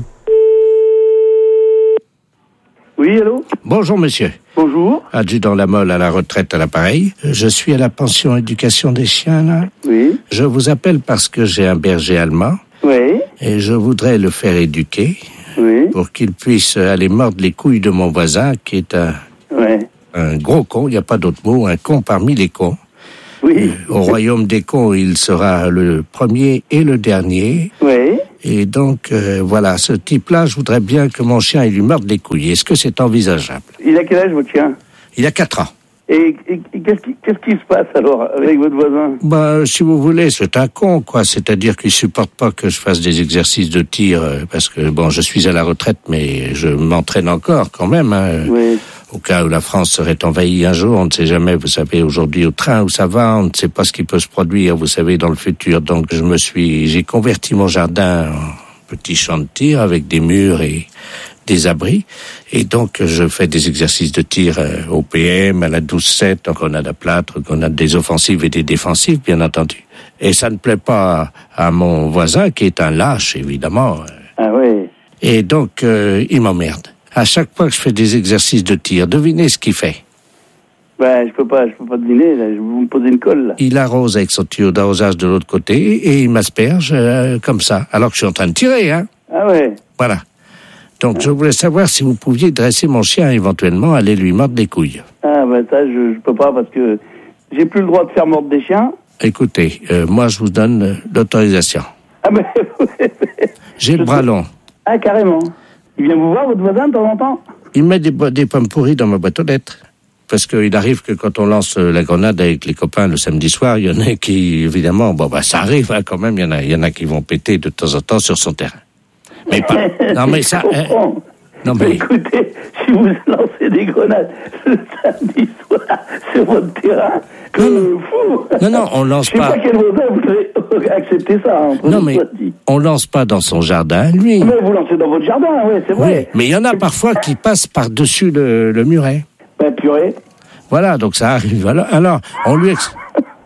Oui, allô? Bonjour monsieur. Bonjour. Adjudant Lamolle à la retraite à l'appareil. Je suis à la pension éducation des chiens là. Oui. Je vous appelle parce que j'ai un berger allemand. Oui. Et je voudrais le faire éduquer. Oui. Pour qu'il puisse aller mordre les couilles de mon voisin qui est un, Ouais. un gros con, il n'y a pas d'autre mot, un con parmi les cons. Oui. Au royaume des cons, il sera le premier et le dernier. Oui. Et donc, euh, voilà, ce type-là, je voudrais bien que mon chien il lui morde les couilles. Est-ce que c'est envisageable? Il a quel âge, votre chien? Il a quatre ans. Et, et- et qu'est-ce qui, qu'est-ce qui se passe alors avec votre voisin? Bah, si vous voulez, c'est un con, quoi. C'est-à-dire qu'il supporte pas que je fasse des exercices de tir, euh, parce que, bon, je suis à la retraite, mais je m'entraîne encore, quand même, hein. Oui. Au cas où la France serait envahie un jour, on ne sait jamais, vous savez, aujourd'hui, au train où ça va, on ne sait pas ce qui peut se produire, vous savez, dans le futur. Donc, je me suis, j'ai converti mon jardin en petit champ de tir avec des murs et des abris. Et donc, je fais des exercices de tir euh, au P M, à la douze sept, donc on a de plâtre, on a des offensives et des défensives, bien entendu. Et ça ne plaît pas à mon voisin, qui est un lâche, évidemment. Ah oui. Et donc, euh, il m'emmerde. À chaque fois que je fais des exercices de tir, devinez ce qu'il fait. Ben, je peux pas, je peux pas deviner, là. Vous me posez une colle, là. Il arrose avec son tuyau d'arrosage de l'autre côté et il m'asperge euh, comme ça, alors que je suis en train de tirer, hein. Ah ouais. Voilà. Donc, je voulais savoir si vous pouviez dresser mon chien, éventuellement, aller lui mordre les couilles. Ah ben ça, je, je peux pas parce que j'ai plus le droit de faire mordre des chiens. Écoutez, euh, moi, je vous donne euh, l'autorisation. Ah ben, J'ai le bras long. ah carrément. Il vient vous voir, votre voisin, de temps en temps? Il met des, bo- des pommes pourries dans ma boîte aux lettres. Parce qu'il arrive que quand on lance euh, la grenade avec les copains le samedi soir, il y en a qui, évidemment, bon, bah, ça arrive, hein, quand même, il y en a, il y en a qui vont péter de temps en temps sur son terrain. Mais pas, non, mais ça, Je hein, comprends. non, Mais mais, écoutez, si vous lancez des grenades le samedi soir sur votre terrain, euh, fou. non, non, on lance Je sais pas. pas quel voisin voudrait accepter ça. Hein, Non, mais on lance pas dans son jardin, lui. Mais vous lancez dans votre jardin, oui, c'est vrai. Oui, mais il y en a parfois qui passent par-dessus le, le muret. Ben, purée. Voilà, donc ça arrive. Alors, alors on lui... Ex...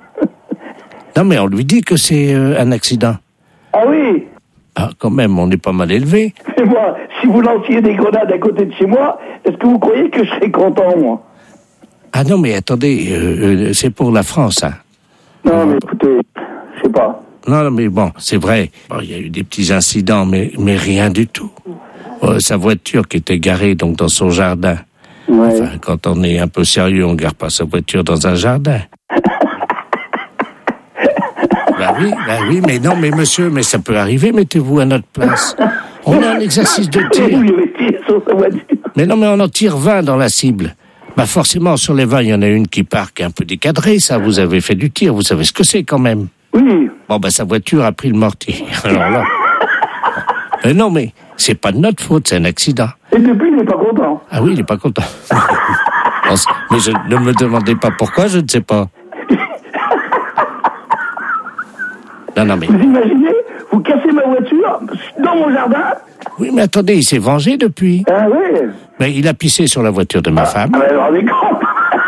Non, mais on lui dit que c'est euh, un accident. Ah oui. Ah, quand même, on est pas mal élevé. Mais moi, si vous lanciez des grenades à côté de chez moi, est-ce que vous croyez que je serais content, moi? Ah non, mais attendez, euh, euh, c'est pour la France, hein. Non, mais écoutez, je sais pas. Non, non, mais bon, c'est vrai. Bon, il y a eu des petits incidents, mais, mais rien du tout. Euh, sa voiture qui était garée donc dans son jardin. Ouais. Enfin, quand on est un peu sérieux, on garde pas sa voiture dans un jardin. Bah oui, bah oui, mais non, mais monsieur, mais ça peut arriver, mettez-vous à notre place. On a un exercice de tir. Vous lui avez tiré sur sa voiture. Mais non, mais on en tire vingt dans la cible. Bah forcément, sur les vingt, il y en a une qui part, qui est un peu décadrée, ça, vous avez fait du tir, vous savez ce que c'est quand même. Oui. Bon, bah sa voiture a pris le mortier. Alors là... Euh, non, mais c'est pas de notre faute, c'est un accident. Et depuis, il n'est pas content. Ah oui, il est pas content. Non, c'est- mais je, ne me demandez pas pourquoi, je ne sais pas. Non, non, mais... Vous imaginez, vous cassez ma voiture dans mon jardin? Oui, mais attendez, il s'est vengé depuis. Ah oui. Mais il a pissé sur la voiture de ma femme. Ah, mais alors, des cons.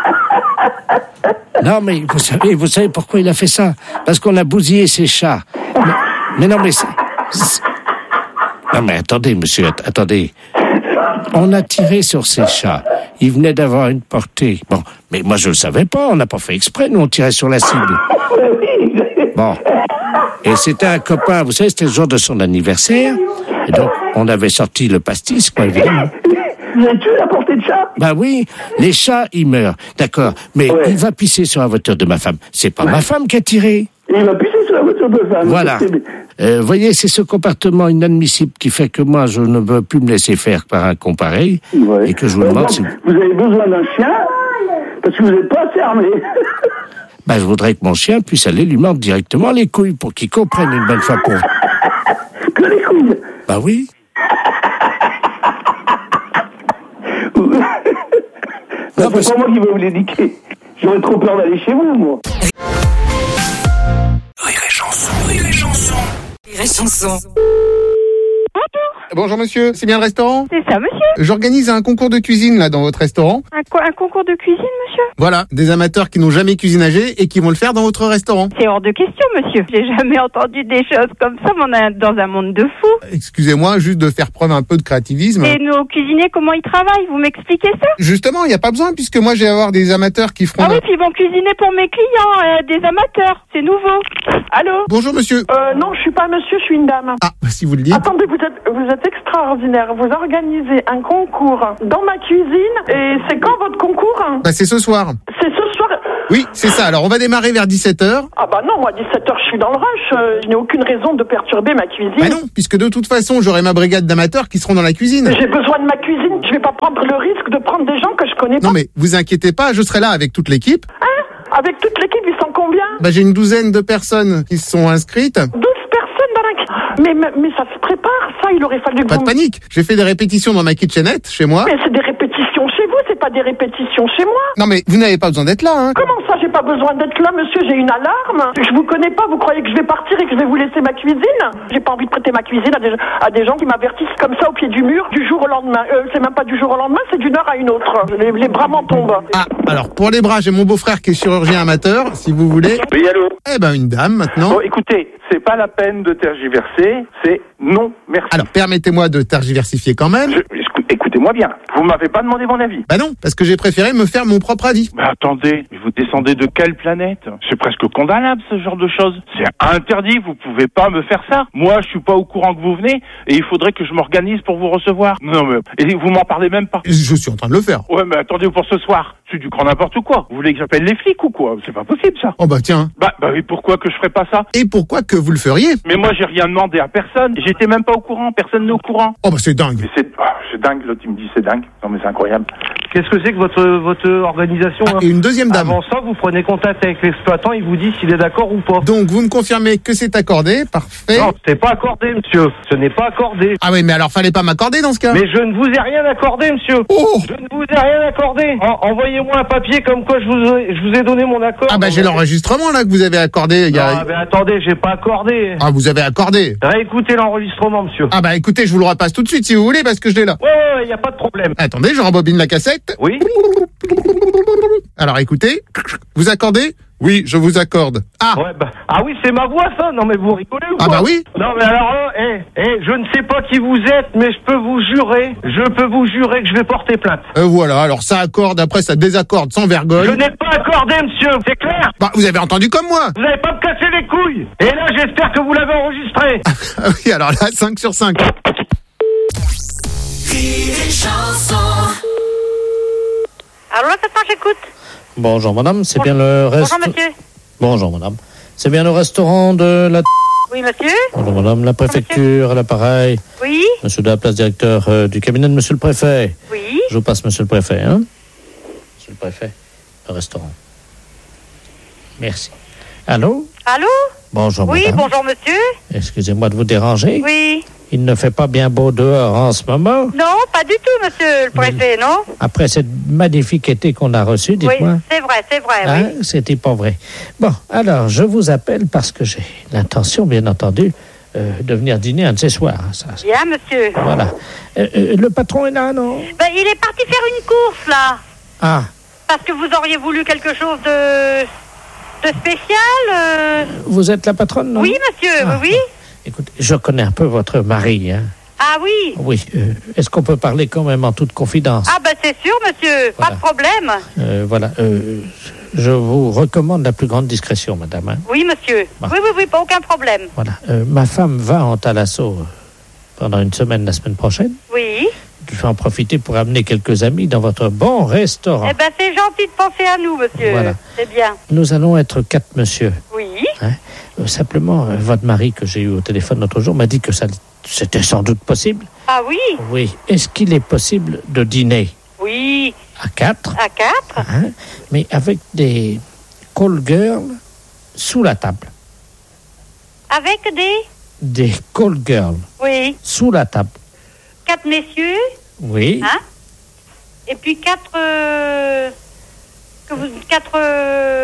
Non, mais vous savez, vous savez pourquoi il a fait ça? Parce qu'on a bousillé ses chats. Mais, mais non, mais... c'est- c'est- Non, mais attendez, monsieur, att- attendez. On a tiré sur ces chats. Ils venaient d'avoir une portée. Bon, mais moi, je le savais pas. On n'a pas fait exprès. Nous, on tirait sur la cible. Bon. Et c'était un copain. Vous savez, c'était le jour de son anniversaire. Et donc, on avait sorti le pastis, quoi, évidemment. Vous avez tué la portée de chat? Bah oui, les chats, ils meurent. D'accord. Mais il va pisser sur la voiture de ma femme. C'est pas ma femme qui a tiré. Il va pisser sur la voiture de femme. Voilà. Euh, voyez, c'est ce comportement inadmissible qui fait que moi, je ne veux plus me laisser faire par un con pareil. Et que je vous Euh, demande donc, si... Vous avez besoin d'un chien parce que vous n'êtes pas assez armé. Bah, je voudrais que mon chien puisse aller lui mordre directement les couilles pour qu'il comprenne une bonne fois pour... Que les couilles. Bah oui. Non, c'est pas moi qui vais vous l'éduquer. J'aurais trop peur d'aller chez vous, moi. Rire et chanson, rire et chanson. Rire et chanson. Bonjour monsieur, c'est bien le restaurant? C'est ça, monsieur. J'organise un concours de cuisine là dans votre restaurant. Un, co- un concours de cuisine, monsieur? Voilà, des amateurs qui n'ont jamais cuisinagé et qui vont le faire dans votre restaurant. C'est hors de question, monsieur. J'ai jamais entendu des choses comme ça, mais on est dans un monde de fous. Excusez-moi, juste de faire preuve un peu de créativisme. Et nos cuisiniers, comment ils travaillent? Vous m'expliquez ça? Justement, il n'y a pas besoin puisque moi j'ai à avoir des amateurs qui feront... Ah oui, puis ils vont cuisiner pour mes clients, euh, des amateurs. C'est nouveau. Allô? Bonjour monsieur. Euh, non, je suis pas monsieur, je suis une dame. Ah, si vous le dites. Attendez, vous êtes, vous êtes extraordinaire. Vous organisez un concours dans ma cuisine et c'est quand votre concours? Bah c'est ce soir. C'est ce soir? Oui, c'est ça. Alors on va démarrer vers dix-sept heures. Ah bah non, moi à dix-sept heures je suis dans le rush. Euh, je n'ai aucune raison de perturber ma cuisine. Bah non, puisque de toute façon j'aurai ma brigade d'amateurs qui seront dans la cuisine. J'ai besoin de ma cuisine. Je vais pas prendre le risque de prendre des gens que je connais pas. Non mais vous inquiétez pas, je serai là avec toute l'équipe. Hein? Avec toute l'équipe, ils sont combien? Bah j'ai une douzaine de personnes qui se sont inscrites. douze personnes dans la... Mais, mais, mais ça se prépare, ça, il aurait fallu que Pas vous... de panique, j'ai fait des répétitions dans ma kitchenette, chez moi. Mais c'est des répétitions chez vous, c'est pas des répétitions chez moi. Non mais vous n'avez pas besoin d'être là, hein. Comment ça, j'ai pas besoin d'être là, monsieur? J'ai une alarme. Je vous connais pas, vous croyez que je vais partir et que je vais vous laisser ma cuisine? J'ai pas envie de prêter ma cuisine à des, à des gens qui m'avertissent comme ça au pied du mur du jour au lendemain. Euh, c'est même pas du jour au lendemain, c'est d'une heure à une autre. Les, les bras m'en tombent. Ah, alors pour les bras, j'ai mon beau-frère qui est chirurgien amateur, si vous voulez. Oui, allô? Eh ben une dame maintenant. Bon, écoutez, c'est pas la peine de tergiverser, c'est non, merci. Alors permettez-moi de tergiversifier quand même. Je, écou- écoutez-moi bien, vous m'avez pas demandé mon avis. Bah non, parce que j'ai préféré me faire mon propre avis. Mais attendez, vous descendez de quelle planète? C'est presque condamnable ce genre de choses. C'est interdit, vous pouvez pas me faire ça. Moi, je suis pas au courant que vous venez et il faudrait que je m'organise pour vous recevoir. Non mais, et vous m'en parlez même pas. Je suis en train de le faire. Ouais, mais attendez pour ce soir. C'est du grand n'importe quoi. Vous voulez que j'appelle les flics ou quoi? C'est pas possible ça. Oh bah tiens. Bah, bah oui, pourquoi que je ferais pas ça? Et pourquoi que vous le feriez? Mais moi, j'ai rien demandé à personne. J'étais même pas au courant. Personne n'est au courant. Oh bah c'est dingue. Mais c'est, ah, c'est dingue. L'autre, il me dit c'est dingue. Non mais c'est incroyable. Qu'est-ce que c'est que votre, votre organisation? Ah, et une deuxième dame. Avant ça, vous prenez contact avec l'exploitant, il vous dit s'il est d'accord ou pas. Donc vous me confirmez que c'est accordé, parfait. Non, c'est pas accordé, monsieur. Ce n'est pas accordé. Ah oui, mais alors fallait pas m'accorder dans ce cas. Mais je ne vous ai rien accordé, monsieur. Oh. Je ne vous ai rien accordé. En- envoyez-moi un papier comme quoi je vous ai, je vous ai donné mon accord. Ah bah j'ai l'enregistrement là que vous avez accordé. Il y a... Ah mais attendez, j'ai pas accordé. Ah vous avez accordé. Réécoutez l'enregistrement, monsieur. Ah bah écoutez, je vous le repasse tout de suite si vous voulez parce que je l'ai là. Ouais, ouais, ouais, y a pas de problème. Attendez, je rembobine la cassette. Oui. Alors écoutez, vous accordez? Oui, je vous accorde. Ah. Ouais, bah, ah oui, c'est ma voix, ça. Non, mais vous rigolez ou Ah quoi? bah oui. Non, mais alors là, eh, eh, je ne sais pas qui vous êtes, mais je peux vous jurer, je peux vous jurer que je vais porter plainte. Euh, voilà, alors ça accorde, après ça désaccorde sans vergogne. Je n'ai pas accordé, monsieur, c'est clair? Bah vous avez entendu comme moi. Vous n'allez pas me casser les couilles. Et là, j'espère que vous l'avez enregistré. Ah oui, alors là, cinq sur cinq. Alors là, maintenant, j'écoute. Bonjour madame, c'est bien le Bonjour, restaurant. monsieur. Bonjour madame. C'est bien le restaurant de la... Oui, monsieur. Bonjour madame, la préfecture, à l'appareil. Oui. Monsieur de la place, directeur euh, du cabinet de monsieur le préfet. Oui. Je vous passe monsieur le préfet, hein. Monsieur le préfet, le restaurant. Merci. Allô? Allô? Bonjour Oui, madame. bonjour, monsieur. Excusez-moi de vous déranger. Oui. Il ne fait pas bien beau dehors en ce moment. Non, pas du tout, monsieur le préfet, non? Après cette magnifique été qu'on a reçu, dites-moi. Oui, c'est vrai, c'est vrai, Hein, oui. c'était pas vrai. Bon, alors, je vous appelle parce que j'ai l'intention, bien entendu, euh, de venir dîner un de ces soirs. hein, ça, ça. Bien, monsieur. Voilà. Euh, euh, le patron est là, non? Ben, il est parti faire une course, là. Ah, Parce que vous auriez voulu quelque chose de, de spécial. euh. vous êtes la patronne, non? Oui, monsieur, Ah, oui, oui. Écoutez, je connais un peu votre mari, hein. Ah oui. Oui. euh, est-ce qu'on peut parler quand même en toute confidence? Ah ben c'est sûr, monsieur, pas de problème. Euh, voilà. euh, je vous recommande la plus grande discrétion, madame. hein. Oui, monsieur. Bon. Oui, oui, oui, pas aucun problème. Voilà. Euh, ma femme va en Thalasso euh, pendant une semaine la semaine prochaine. Oui. Je vais en profiter pour amener quelques amis dans votre bon restaurant. Eh ben c'est gentil de penser à nous, monsieur. Voilà. C'est bien. Nous allons être quatre monsieur. Oui. Hein. Euh, simplement, euh, votre mari que j'ai eu au téléphone l'autre jour m'a dit que ça, c'était sans doute possible. Ah oui. Oui. Est-ce qu'il est possible de dîner Oui. à quatre, À quatre. hein, mais avec des call girls sous la table? Avec des. Des call girls Oui. sous la table. Quatre messieurs. Oui. Hein. Et puis quatre. euh, Que vous. Quatre.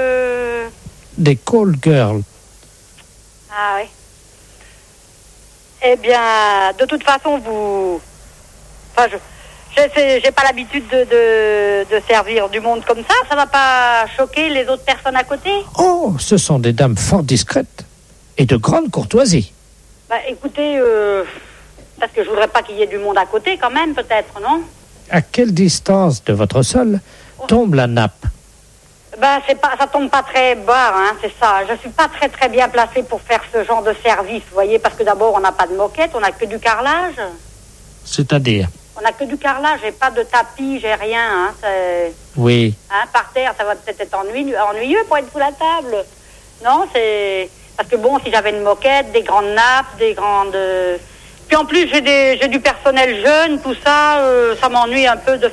euh, Des call girls. Ah oui. Eh bien, de toute façon, vous... Enfin, je... Je j'ai pas l'habitude de, de, de servir du monde comme ça. Ça va pas choquer les autres personnes à côté? Oh, ce sont des dames fort discrètes et de grande courtoisie. Bah, écoutez, euh, parce que je voudrais pas qu'il y ait du monde à côté, quand même, peut-être, non? À quelle distance de votre sol tombe la nappe? Bah, c'est pas, ça tombe pas très bas, hein, c'est ça. Je suis pas très très bien placée pour faire ce genre de service, vous voyez, parce que d'abord, on n'a pas de moquette, on n'a que du carrelage. C'est-à-dire? On n'a que du carrelage, j'ai pas de tapis, j'ai rien, hein, c'est... Oui. Hein, par terre, ça va peut-être être ennuyeux, ennuyeux pour être sous la table. Non, c'est... Parce que bon, si j'avais une moquette, des grandes nappes, des grandes... Puis en plus, j'ai des, j'ai du personnel jeune, tout ça, euh, ça m'ennuie un peu de